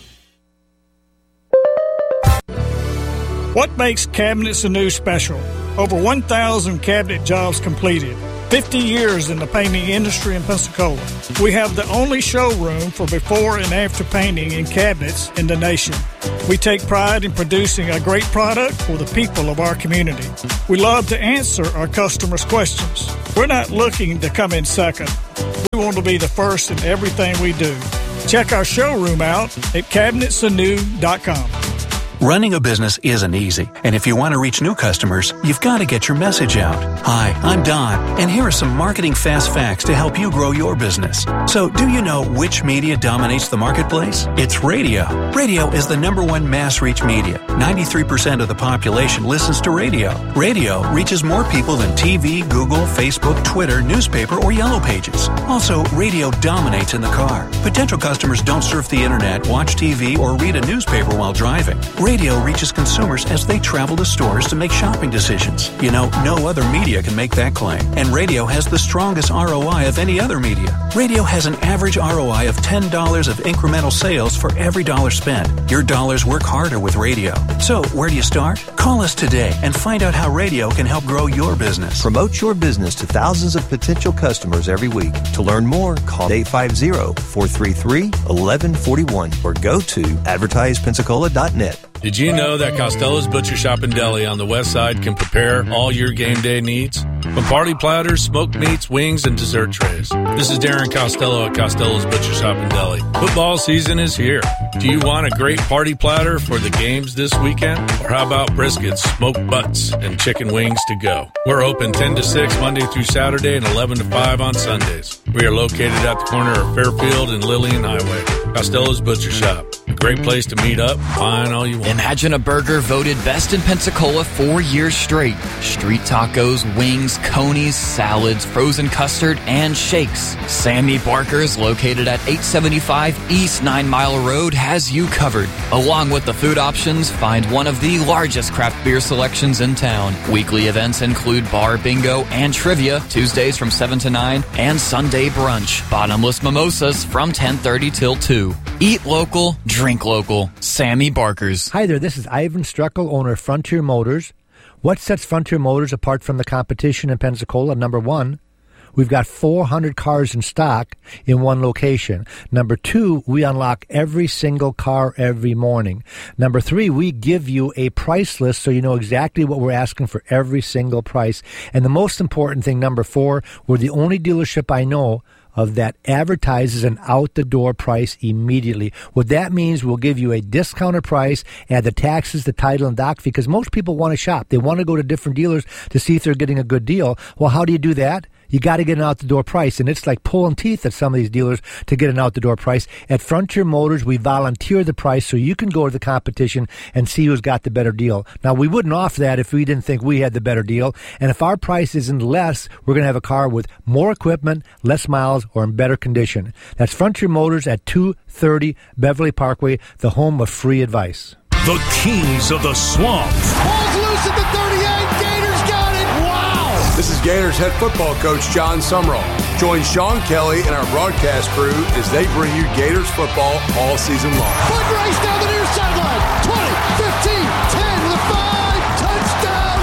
What makes Cabinets Anew special? Over one thousand cabinet jobs completed. fifty years in the painting industry in Pensacola. We have the only showroom for before and after painting in cabinets in the nation. We take pride in producing a great product for the people of our community. We love to answer our customers' questions. We're not looking to come in second. We want to be the first in everything we do. Check our showroom out at cabinets anew dot com. Running a business isn't easy, and if you want to reach new customers, you've got to get your message out. Hi, I'm Don, and here are some marketing fast facts to help you grow your business. So, do you know which media dominates the marketplace? It's radio. Radio is the number one mass reach media. ninety-three percent of the population listens to radio. Radio reaches more people than T V, Google, Facebook, Twitter, newspaper, or Yellow Pages. Also, radio dominates in the car. Potential customers don't surf the internet, watch T V, or read a newspaper while driving. Radio reaches consumers as they travel to stores to make shopping decisions. You know, no other media can make that claim. And radio has the strongest R O I of any other media. Radio has an average R O I of ten dollars of incremental sales for every dollar spent. Your dollars work harder with radio. So, where do you start? Call us today and find out how radio can help grow your business. Promote your business to thousands of potential customers every week. To learn more, call eight five zero, four three three, one one four one or go to advertise pensacola dot net. Did you know that Costello's Butcher Shop and Deli on the west side can prepare all your game day needs? From party platters, smoked meats, wings, and dessert trays. This is Darren Costello at Costello's Butcher Shop and Deli. Football season is here. Do you want a great party platter for the games this weekend? Or how about briskets, smoked butts, and chicken wings to go? We're open ten to six Monday through Saturday and eleven to five on Sundays. We are located at the corner of Fairfield and Lillian Highway. Costello's Butcher Shop. A great place to meet up, find all you want. Imagine a Burger voted best in Pensacola four years straight. Street tacos, wings, conies, salads, frozen custard, and shakes. Sammy Barker's, located at eight seventy-five East Nine Mile Road, has you covered. Along with the food options, find one of the largest craft beer selections in town. Weekly events include bar bingo and trivia, Tuesdays from seven to nine, and Sunday brunch. Bottomless mimosas from ten thirty till two. Eat local, drink local. Sammy Barker's. Hi there, this is Ivan Struckel, owner of Frontier Motors. What sets Frontier Motors apart from the competition in Pensacola? Number one, we've got four hundred cars in stock in one location. Number two, we unlock every single car every morning. Number three, we give you a price list so you know exactly what we're asking for every single price. And the most important thing, number four, we're the only dealership I know of that advertises an out-the-door price immediately. What that means, we'll give you a discounted price, add the taxes, the title, and doc fee, because most people want to shop. They want to go to different dealers to see if they're getting a good deal. Well, how do you do that? You got to get an out-the-door price, and it's like pulling teeth at some of these dealers to get an out-the-door price. At Frontier Motors, we volunteer the price so you can go to the competition and see who's got the better deal. Now, we wouldn't offer that if we didn't think we had the better deal, and if our price isn't less, we're going to have a car with more equipment, less miles, or in better condition. That's Frontier Motors at two thirty Beverly Parkway, the home of free advice. The Kings of the Swamp. Ball's loose at the thirty-eight. Gators got it. Wow. This is Gators head football coach John Sumrall. Join Sean Kelly and our broadcast crew as they bring you Gators football all season long. Foot race down the near sideline. twenty, fifteen, ten to the five. Touchdown,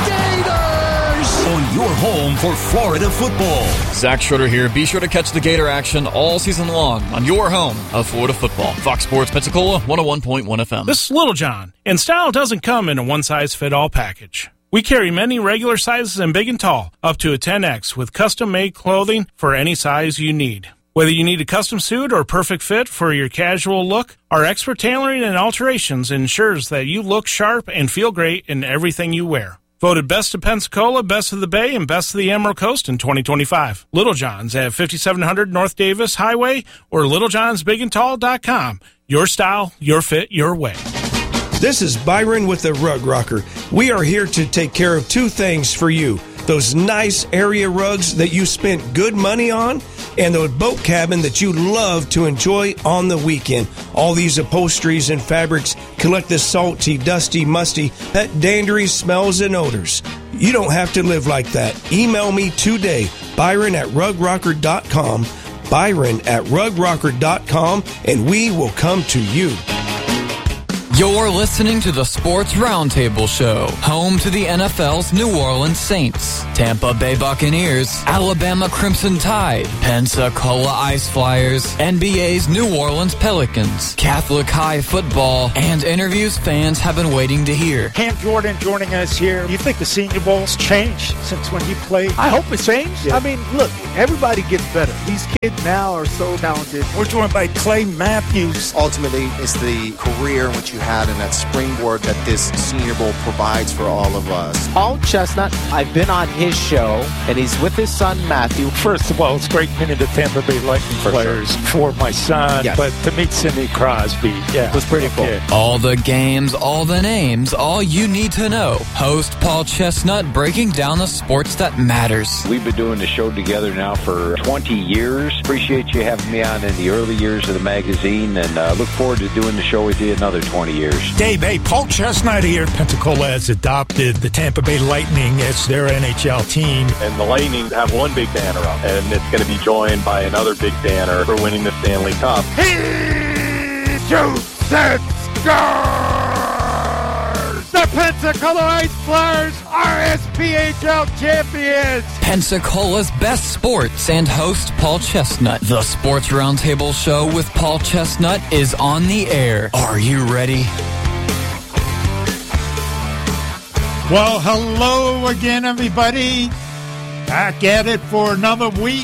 Gators. On your home for Florida football. Zach Schroeder here. Be sure to catch the Gator action all season long on your home of Florida football. Fox Sports Pensacola, one oh one point one F M. This is Little John, and style doesn't come in a one-size-fit-all package. We carry many regular sizes and big and tall, up to a ten X, with custom-made clothing for any size you need. Whether you need a custom suit or perfect fit for your casual look, our expert tailoring and alterations ensures that you look sharp and feel great in everything you wear. Voted Best of Pensacola, Best of the Bay, and Best of the Emerald Coast in twenty twenty-five. Little John's at fifty-seven hundred North Davis Highway or little johns big and tall dot com. Your style, your fit, your way. This is Byron with the Rug Rocker. We are here to take care of two things for you. Those nice area rugs that you spent good money on and the boat cabin that you love to enjoy on the weekend. All these upholsteries and fabrics collect the salty, dusty, musty, pet dandery smells and odors. You don't have to live like that. Email me today, Byron at rug rocker dot com, Byron at rug rocker dot com, and we will come to you. You're listening to the Sports Roundtable Show, home to the N F L's New Orleans Saints, Tampa Bay Buccaneers, Alabama Crimson Tide, Pensacola Ice Flyers, N B A's New Orleans Pelicans, Catholic High football, and interviews fans have been waiting to hear. Cam Jordan joining us here. You think the Senior Bowl's changed since when he played? I hope it's changed. Yeah. I mean, look, everybody gets better. These kids now are so talented. We're joined by Clay Matthews. Ultimately, it's the career in which you had and that springboard that this Senior Bowl provides for all of us. Paul Chestnut, I've been on his show, and he's with his son, Matthew. First of all, it's great meeting the Tampa Bay Lightning for players sure. for my son, yes. but to meet Sidney Crosby, yeah. It was pretty cool. Yeah. All the games, all the names, all you need to know. Host Paul Chestnut breaking down the sports that matters. We've been doing the show together now for twenty years. Appreciate you having me on in the early years of the magazine, and uh, look forward to doing the show with you another twenty years. Dave, hey, Paul Chestnut here. Pensacola has adopted the Tampa Bay Lightning as their N H L team. And the Lightning have one big banner up, and it's going to be joined by another big banner for winning the Stanley Cup. He shoots and scores! The Pensacola Ice Flyers are S P H L champions! Pensacola's best sports and host Paul Chestnut. The Sports Roundtable Show with Paul Chestnut is on the air. Are you ready? Well, hello again, everybody. Back at it for another week.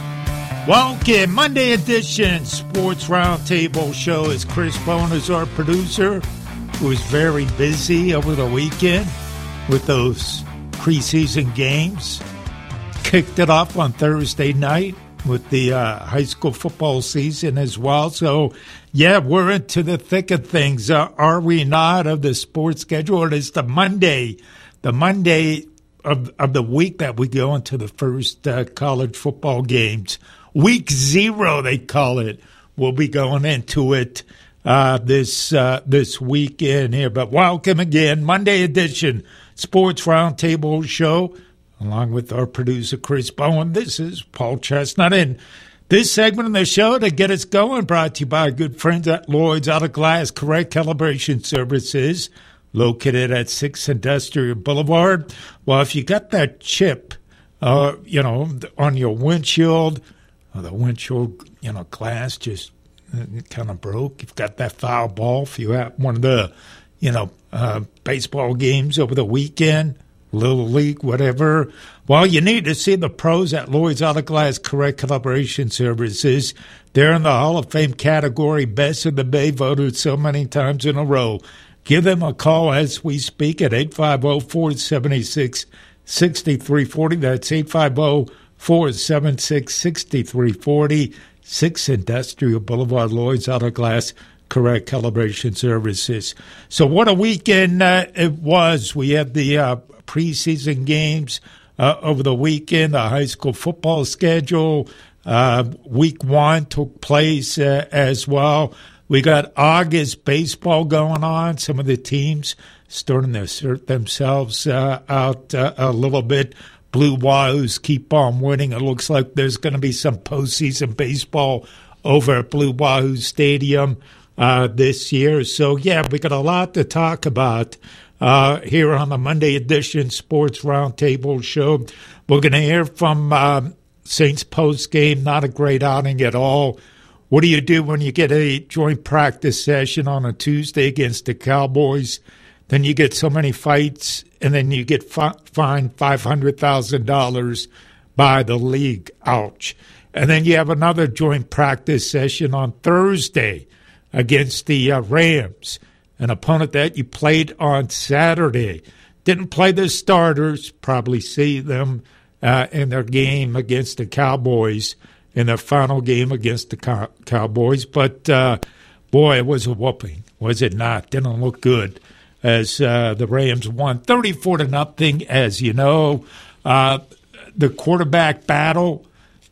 Welcome, Monday edition Sports Roundtable Show. Is Chris Bone is our producer, who was very busy over the weekend with those preseason games. Kicked it off on Thursday night with the uh, high school football season as well. So, yeah, we're into the thick of things. Uh, are we not, of the sports schedule? It is the Monday, the Monday of, of the week that we go into the first uh, college football games. Week zero, they call it. We'll be going into it uh, this uh, this weekend here. But welcome again, Monday edition Sports Roundtable Show, along with our producer, Chris Bowen. This is Paul Chestnut. And this segment of the show, to get us going, brought to you by our good friends at Lloyd's Auto Glass Correct Calibration Services, located at six Industrial Boulevard. Well, if you got that chip, uh, you know, on your windshield, or the windshield, you know, glass just kind of broke, you've got that foul ball, if you have one of the, you know, uh, baseball games over the weekend, Little League, whatever. Well, you need to see the pros at Lloyd's Auto Glass Correct Calibration Services. They're in the Hall of Fame category, Best of the Bay, voted so many times in a row. Give them a call as we speak at eight five zero, four seven six, six three four zero. That's eight five zero, four seven six, six three four zero. six Industrial Boulevard, Lloyd's Auto Glass Correct Calibration Services. So what a weekend uh, it was. We had the uh, preseason games uh, over the weekend, the high school football schedule. Uh, week one took place uh, as well. We got August baseball going on. Some of the teams starting to assert themselves uh, out uh, a little bit. Blue Wahoos keep on winning. It looks like there's going to be some postseason baseball over at Blue Wahoo Stadium uh, this year. So, yeah, we got a lot to talk about uh, here on the Monday edition Sports Roundtable Show. We're going to hear from uh, Saints postgame. Not a great outing at all. What do you do when you get a joint practice session on a Tuesday against the Cowboys? Then you get so many fights, and then you get fi- fined five hundred thousand dollars by the league. Ouch. And then you have another joint practice session on Thursday against the uh, Rams, an opponent that you played on Saturday. Didn't play the starters, probably see them uh, in their game against the Cowboys, in their final game against the Cow- Cowboys. But, uh, boy, it was a whooping, was it not? Didn't look good as uh, the Rams won thirty-four to nothing, as you know. Uh, the quarterback battle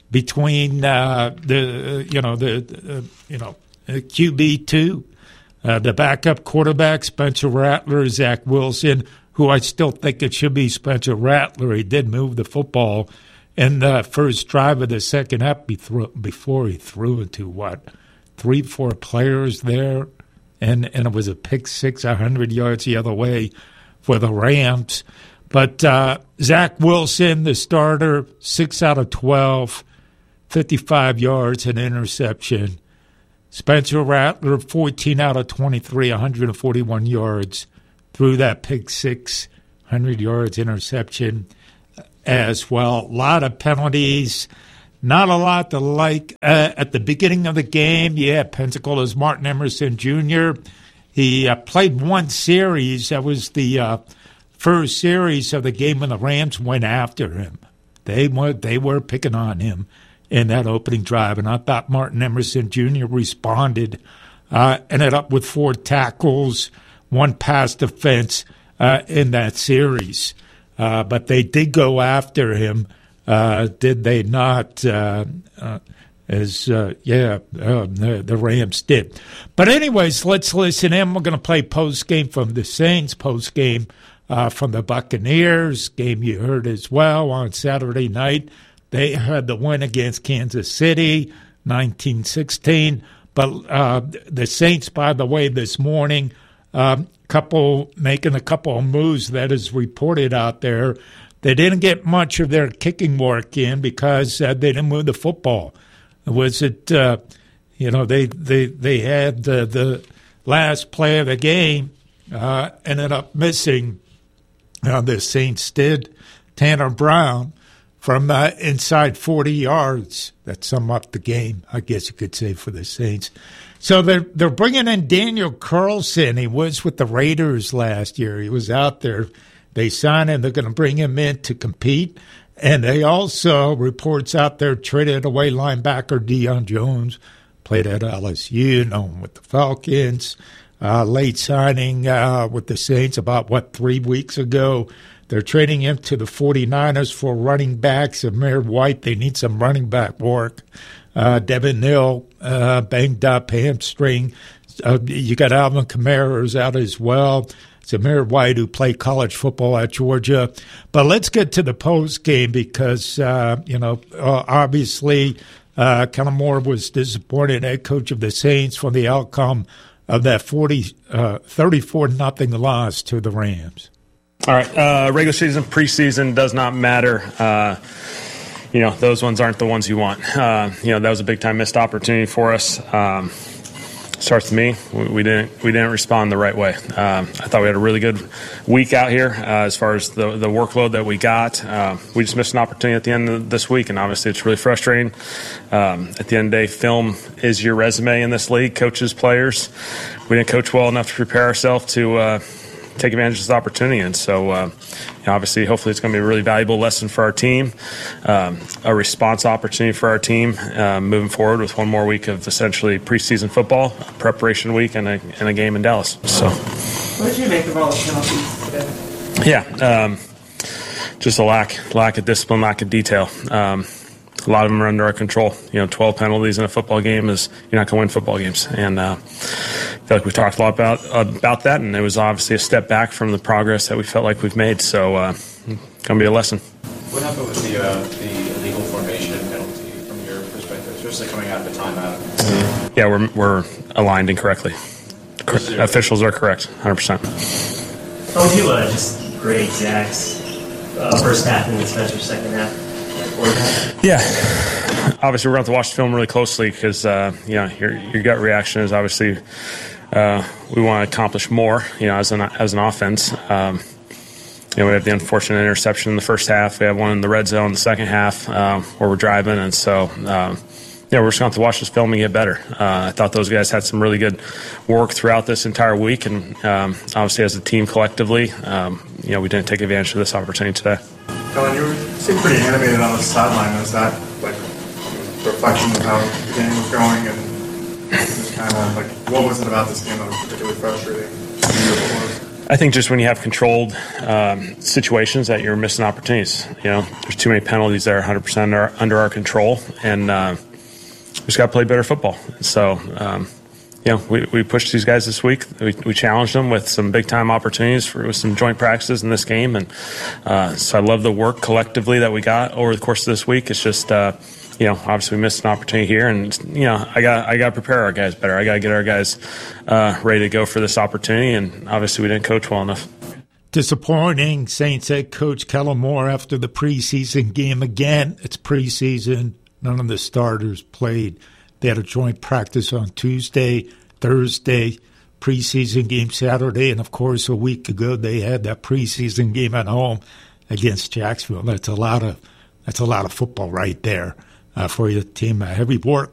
between uh, the you know the uh, you know Q B two, uh, the backup quarterback Spencer Rattler, Zach Wilson, who I still think it should be Spencer Rattler. He did move the football in the first drive of the second half before he threw it to what three, four players there, and and it was a pick six, a hundred yards the other way for the Rams. But uh, Zach Wilson, the starter, six out of twelve, fifty-five yards, an interception. Spencer Rattler, fourteen out of twenty-three, one hundred forty-one yards, threw that pick six, one hundred yards, interception as well. A lot of penalties, not a lot to like. Uh, at the beginning of the game, yeah, Pensacola's Martin Emerson Junior He uh, played one series. That was the uh, first series of the game when the Rams went after him. They were they were picking on him in that opening drive, and I thought Martin Emerson Junior responded. Uh, ended up with four tackles, one pass defense uh, in that series. Uh, but they did go after him, uh, did they not? Uh, uh, as uh, yeah, uh, the, the Rams did. But anyways, let's listen in. We're going to play post game from the Saints, post game uh, from the Buccaneers. Game you heard as well on Saturday night. They had the win against Kansas City, nineteen sixteen. But uh, the Saints, by the way, this morning, um, couple making a couple of moves that is reported out there. They didn't get much of their kicking work in because uh, they didn't move the football. Was it, uh, you know, they they they had uh, the last play of the game uh, ended up missing. Uh, the Saints did. Tanner Brown from uh, inside forty yards. That sum up the game, I guess you could say, for the Saints. So they're, they're bringing in Daniel Carlson. He was with the Raiders last year. He was out there. They signed him. They're going to bring him in to compete. And they also, reports out there, traded away linebacker Deion Jones, played at L S U, known with the Falcons. Uh, late signing uh, with the Saints about, what, three weeks ago. They're trading him to the 49ers for running backs. Amir White, they need some running back work. Uh, Devin Neal, uh, banged up, hamstring. Uh, you got Alvin Kamara who's out as well. It's Amir White, who played college football at Georgia. But let's get to the post game because, uh, you know, uh, obviously uh, Kellen Moore was disappointed, head coach of the Saints, for the outcome of that forty, uh, thirty-four nothing loss to the Rams. All right, uh, regular season, preseason does not matter. Uh, you know, those ones aren't the ones you want. Uh, you know, that was a big time missed opportunity for us. Um, starts with me. We, we didn't we didn't respond the right way. Um, I thought we had a really good week out here uh, as far as the the workload that we got. Uh, we just missed an opportunity at the end of this week, and obviously it's really frustrating. Um, at the end of the day, film is your resume in this league. Coaches, players, we didn't coach well enough to prepare ourselves to Uh, take advantage of this opportunity. And so, uh, you know, obviously, hopefully it's going to be a really valuable lesson for our team, um, a response opportunity for our team uh, moving forward with one more week of essentially preseason football, preparation week, and a, and a game in Dallas. So, what did you make of all the penalties today? Yeah, um, just a lack, lack of discipline, lack of detail. Um, a lot of them are under our control. You know, twelve penalties in a football game is you're not going to win football games. And uh, I feel like we talked a lot about about that, and it was obviously a step back from the progress that we felt like we've made. So, uh, going to be a lesson. What happened with the uh, the illegal formation penalty from your perspective, especially coming out of the timeout? Yeah, we're we're aligned incorrectly. Cor- officials are correct, one hundred percent. How would you uh, just grade Zach's uh, first half and then Spencer's second half? Yeah, obviously we're going to have to watch the film really closely because uh, you know your your gut reaction is obviously uh, we want to accomplish more. You know, as an as an offense, um, you know we have the unfortunate interception in the first half. We have one in the red zone in the second half uh, where we're driving, and so. Um, Yeah, we're just going to have to watch this film and get better. Uh, I thought those guys had some really good work throughout this entire week, and um, obviously as a team collectively, um, you know, we didn't take advantage of this opportunity today. Kellen, you seemed pretty animated on the sideline. Was that like a reflection of how the game was going, and just kind of like what was it about this game that was particularly frustrating? I think just when you have controlled um, situations that you're missing opportunities. You know, there's too many penalties that are one hundred percent under, under our control, and uh, we just got to play better football. So, um, you know, we, we pushed these guys this week. We, we challenged them with some big-time opportunities for with some joint practices in this game, and uh, so I love the work collectively that we got over the course of this week. It's just, uh, you know, obviously we missed an opportunity here, and you know, I got I got to prepare our guys better. I got to get our guys uh, ready to go for this opportunity, and obviously we didn't coach well enough. Disappointing, Saints head coach Kellen Moore after the preseason game. Again, it's preseason. None of the starters played. They had a joint practice on Tuesday, Thursday, preseason game Saturday, and, of course, a week ago they had that preseason game at home against Jacksonville. That's a lot of that's a lot of football right there uh, for your team. Uh, heavy work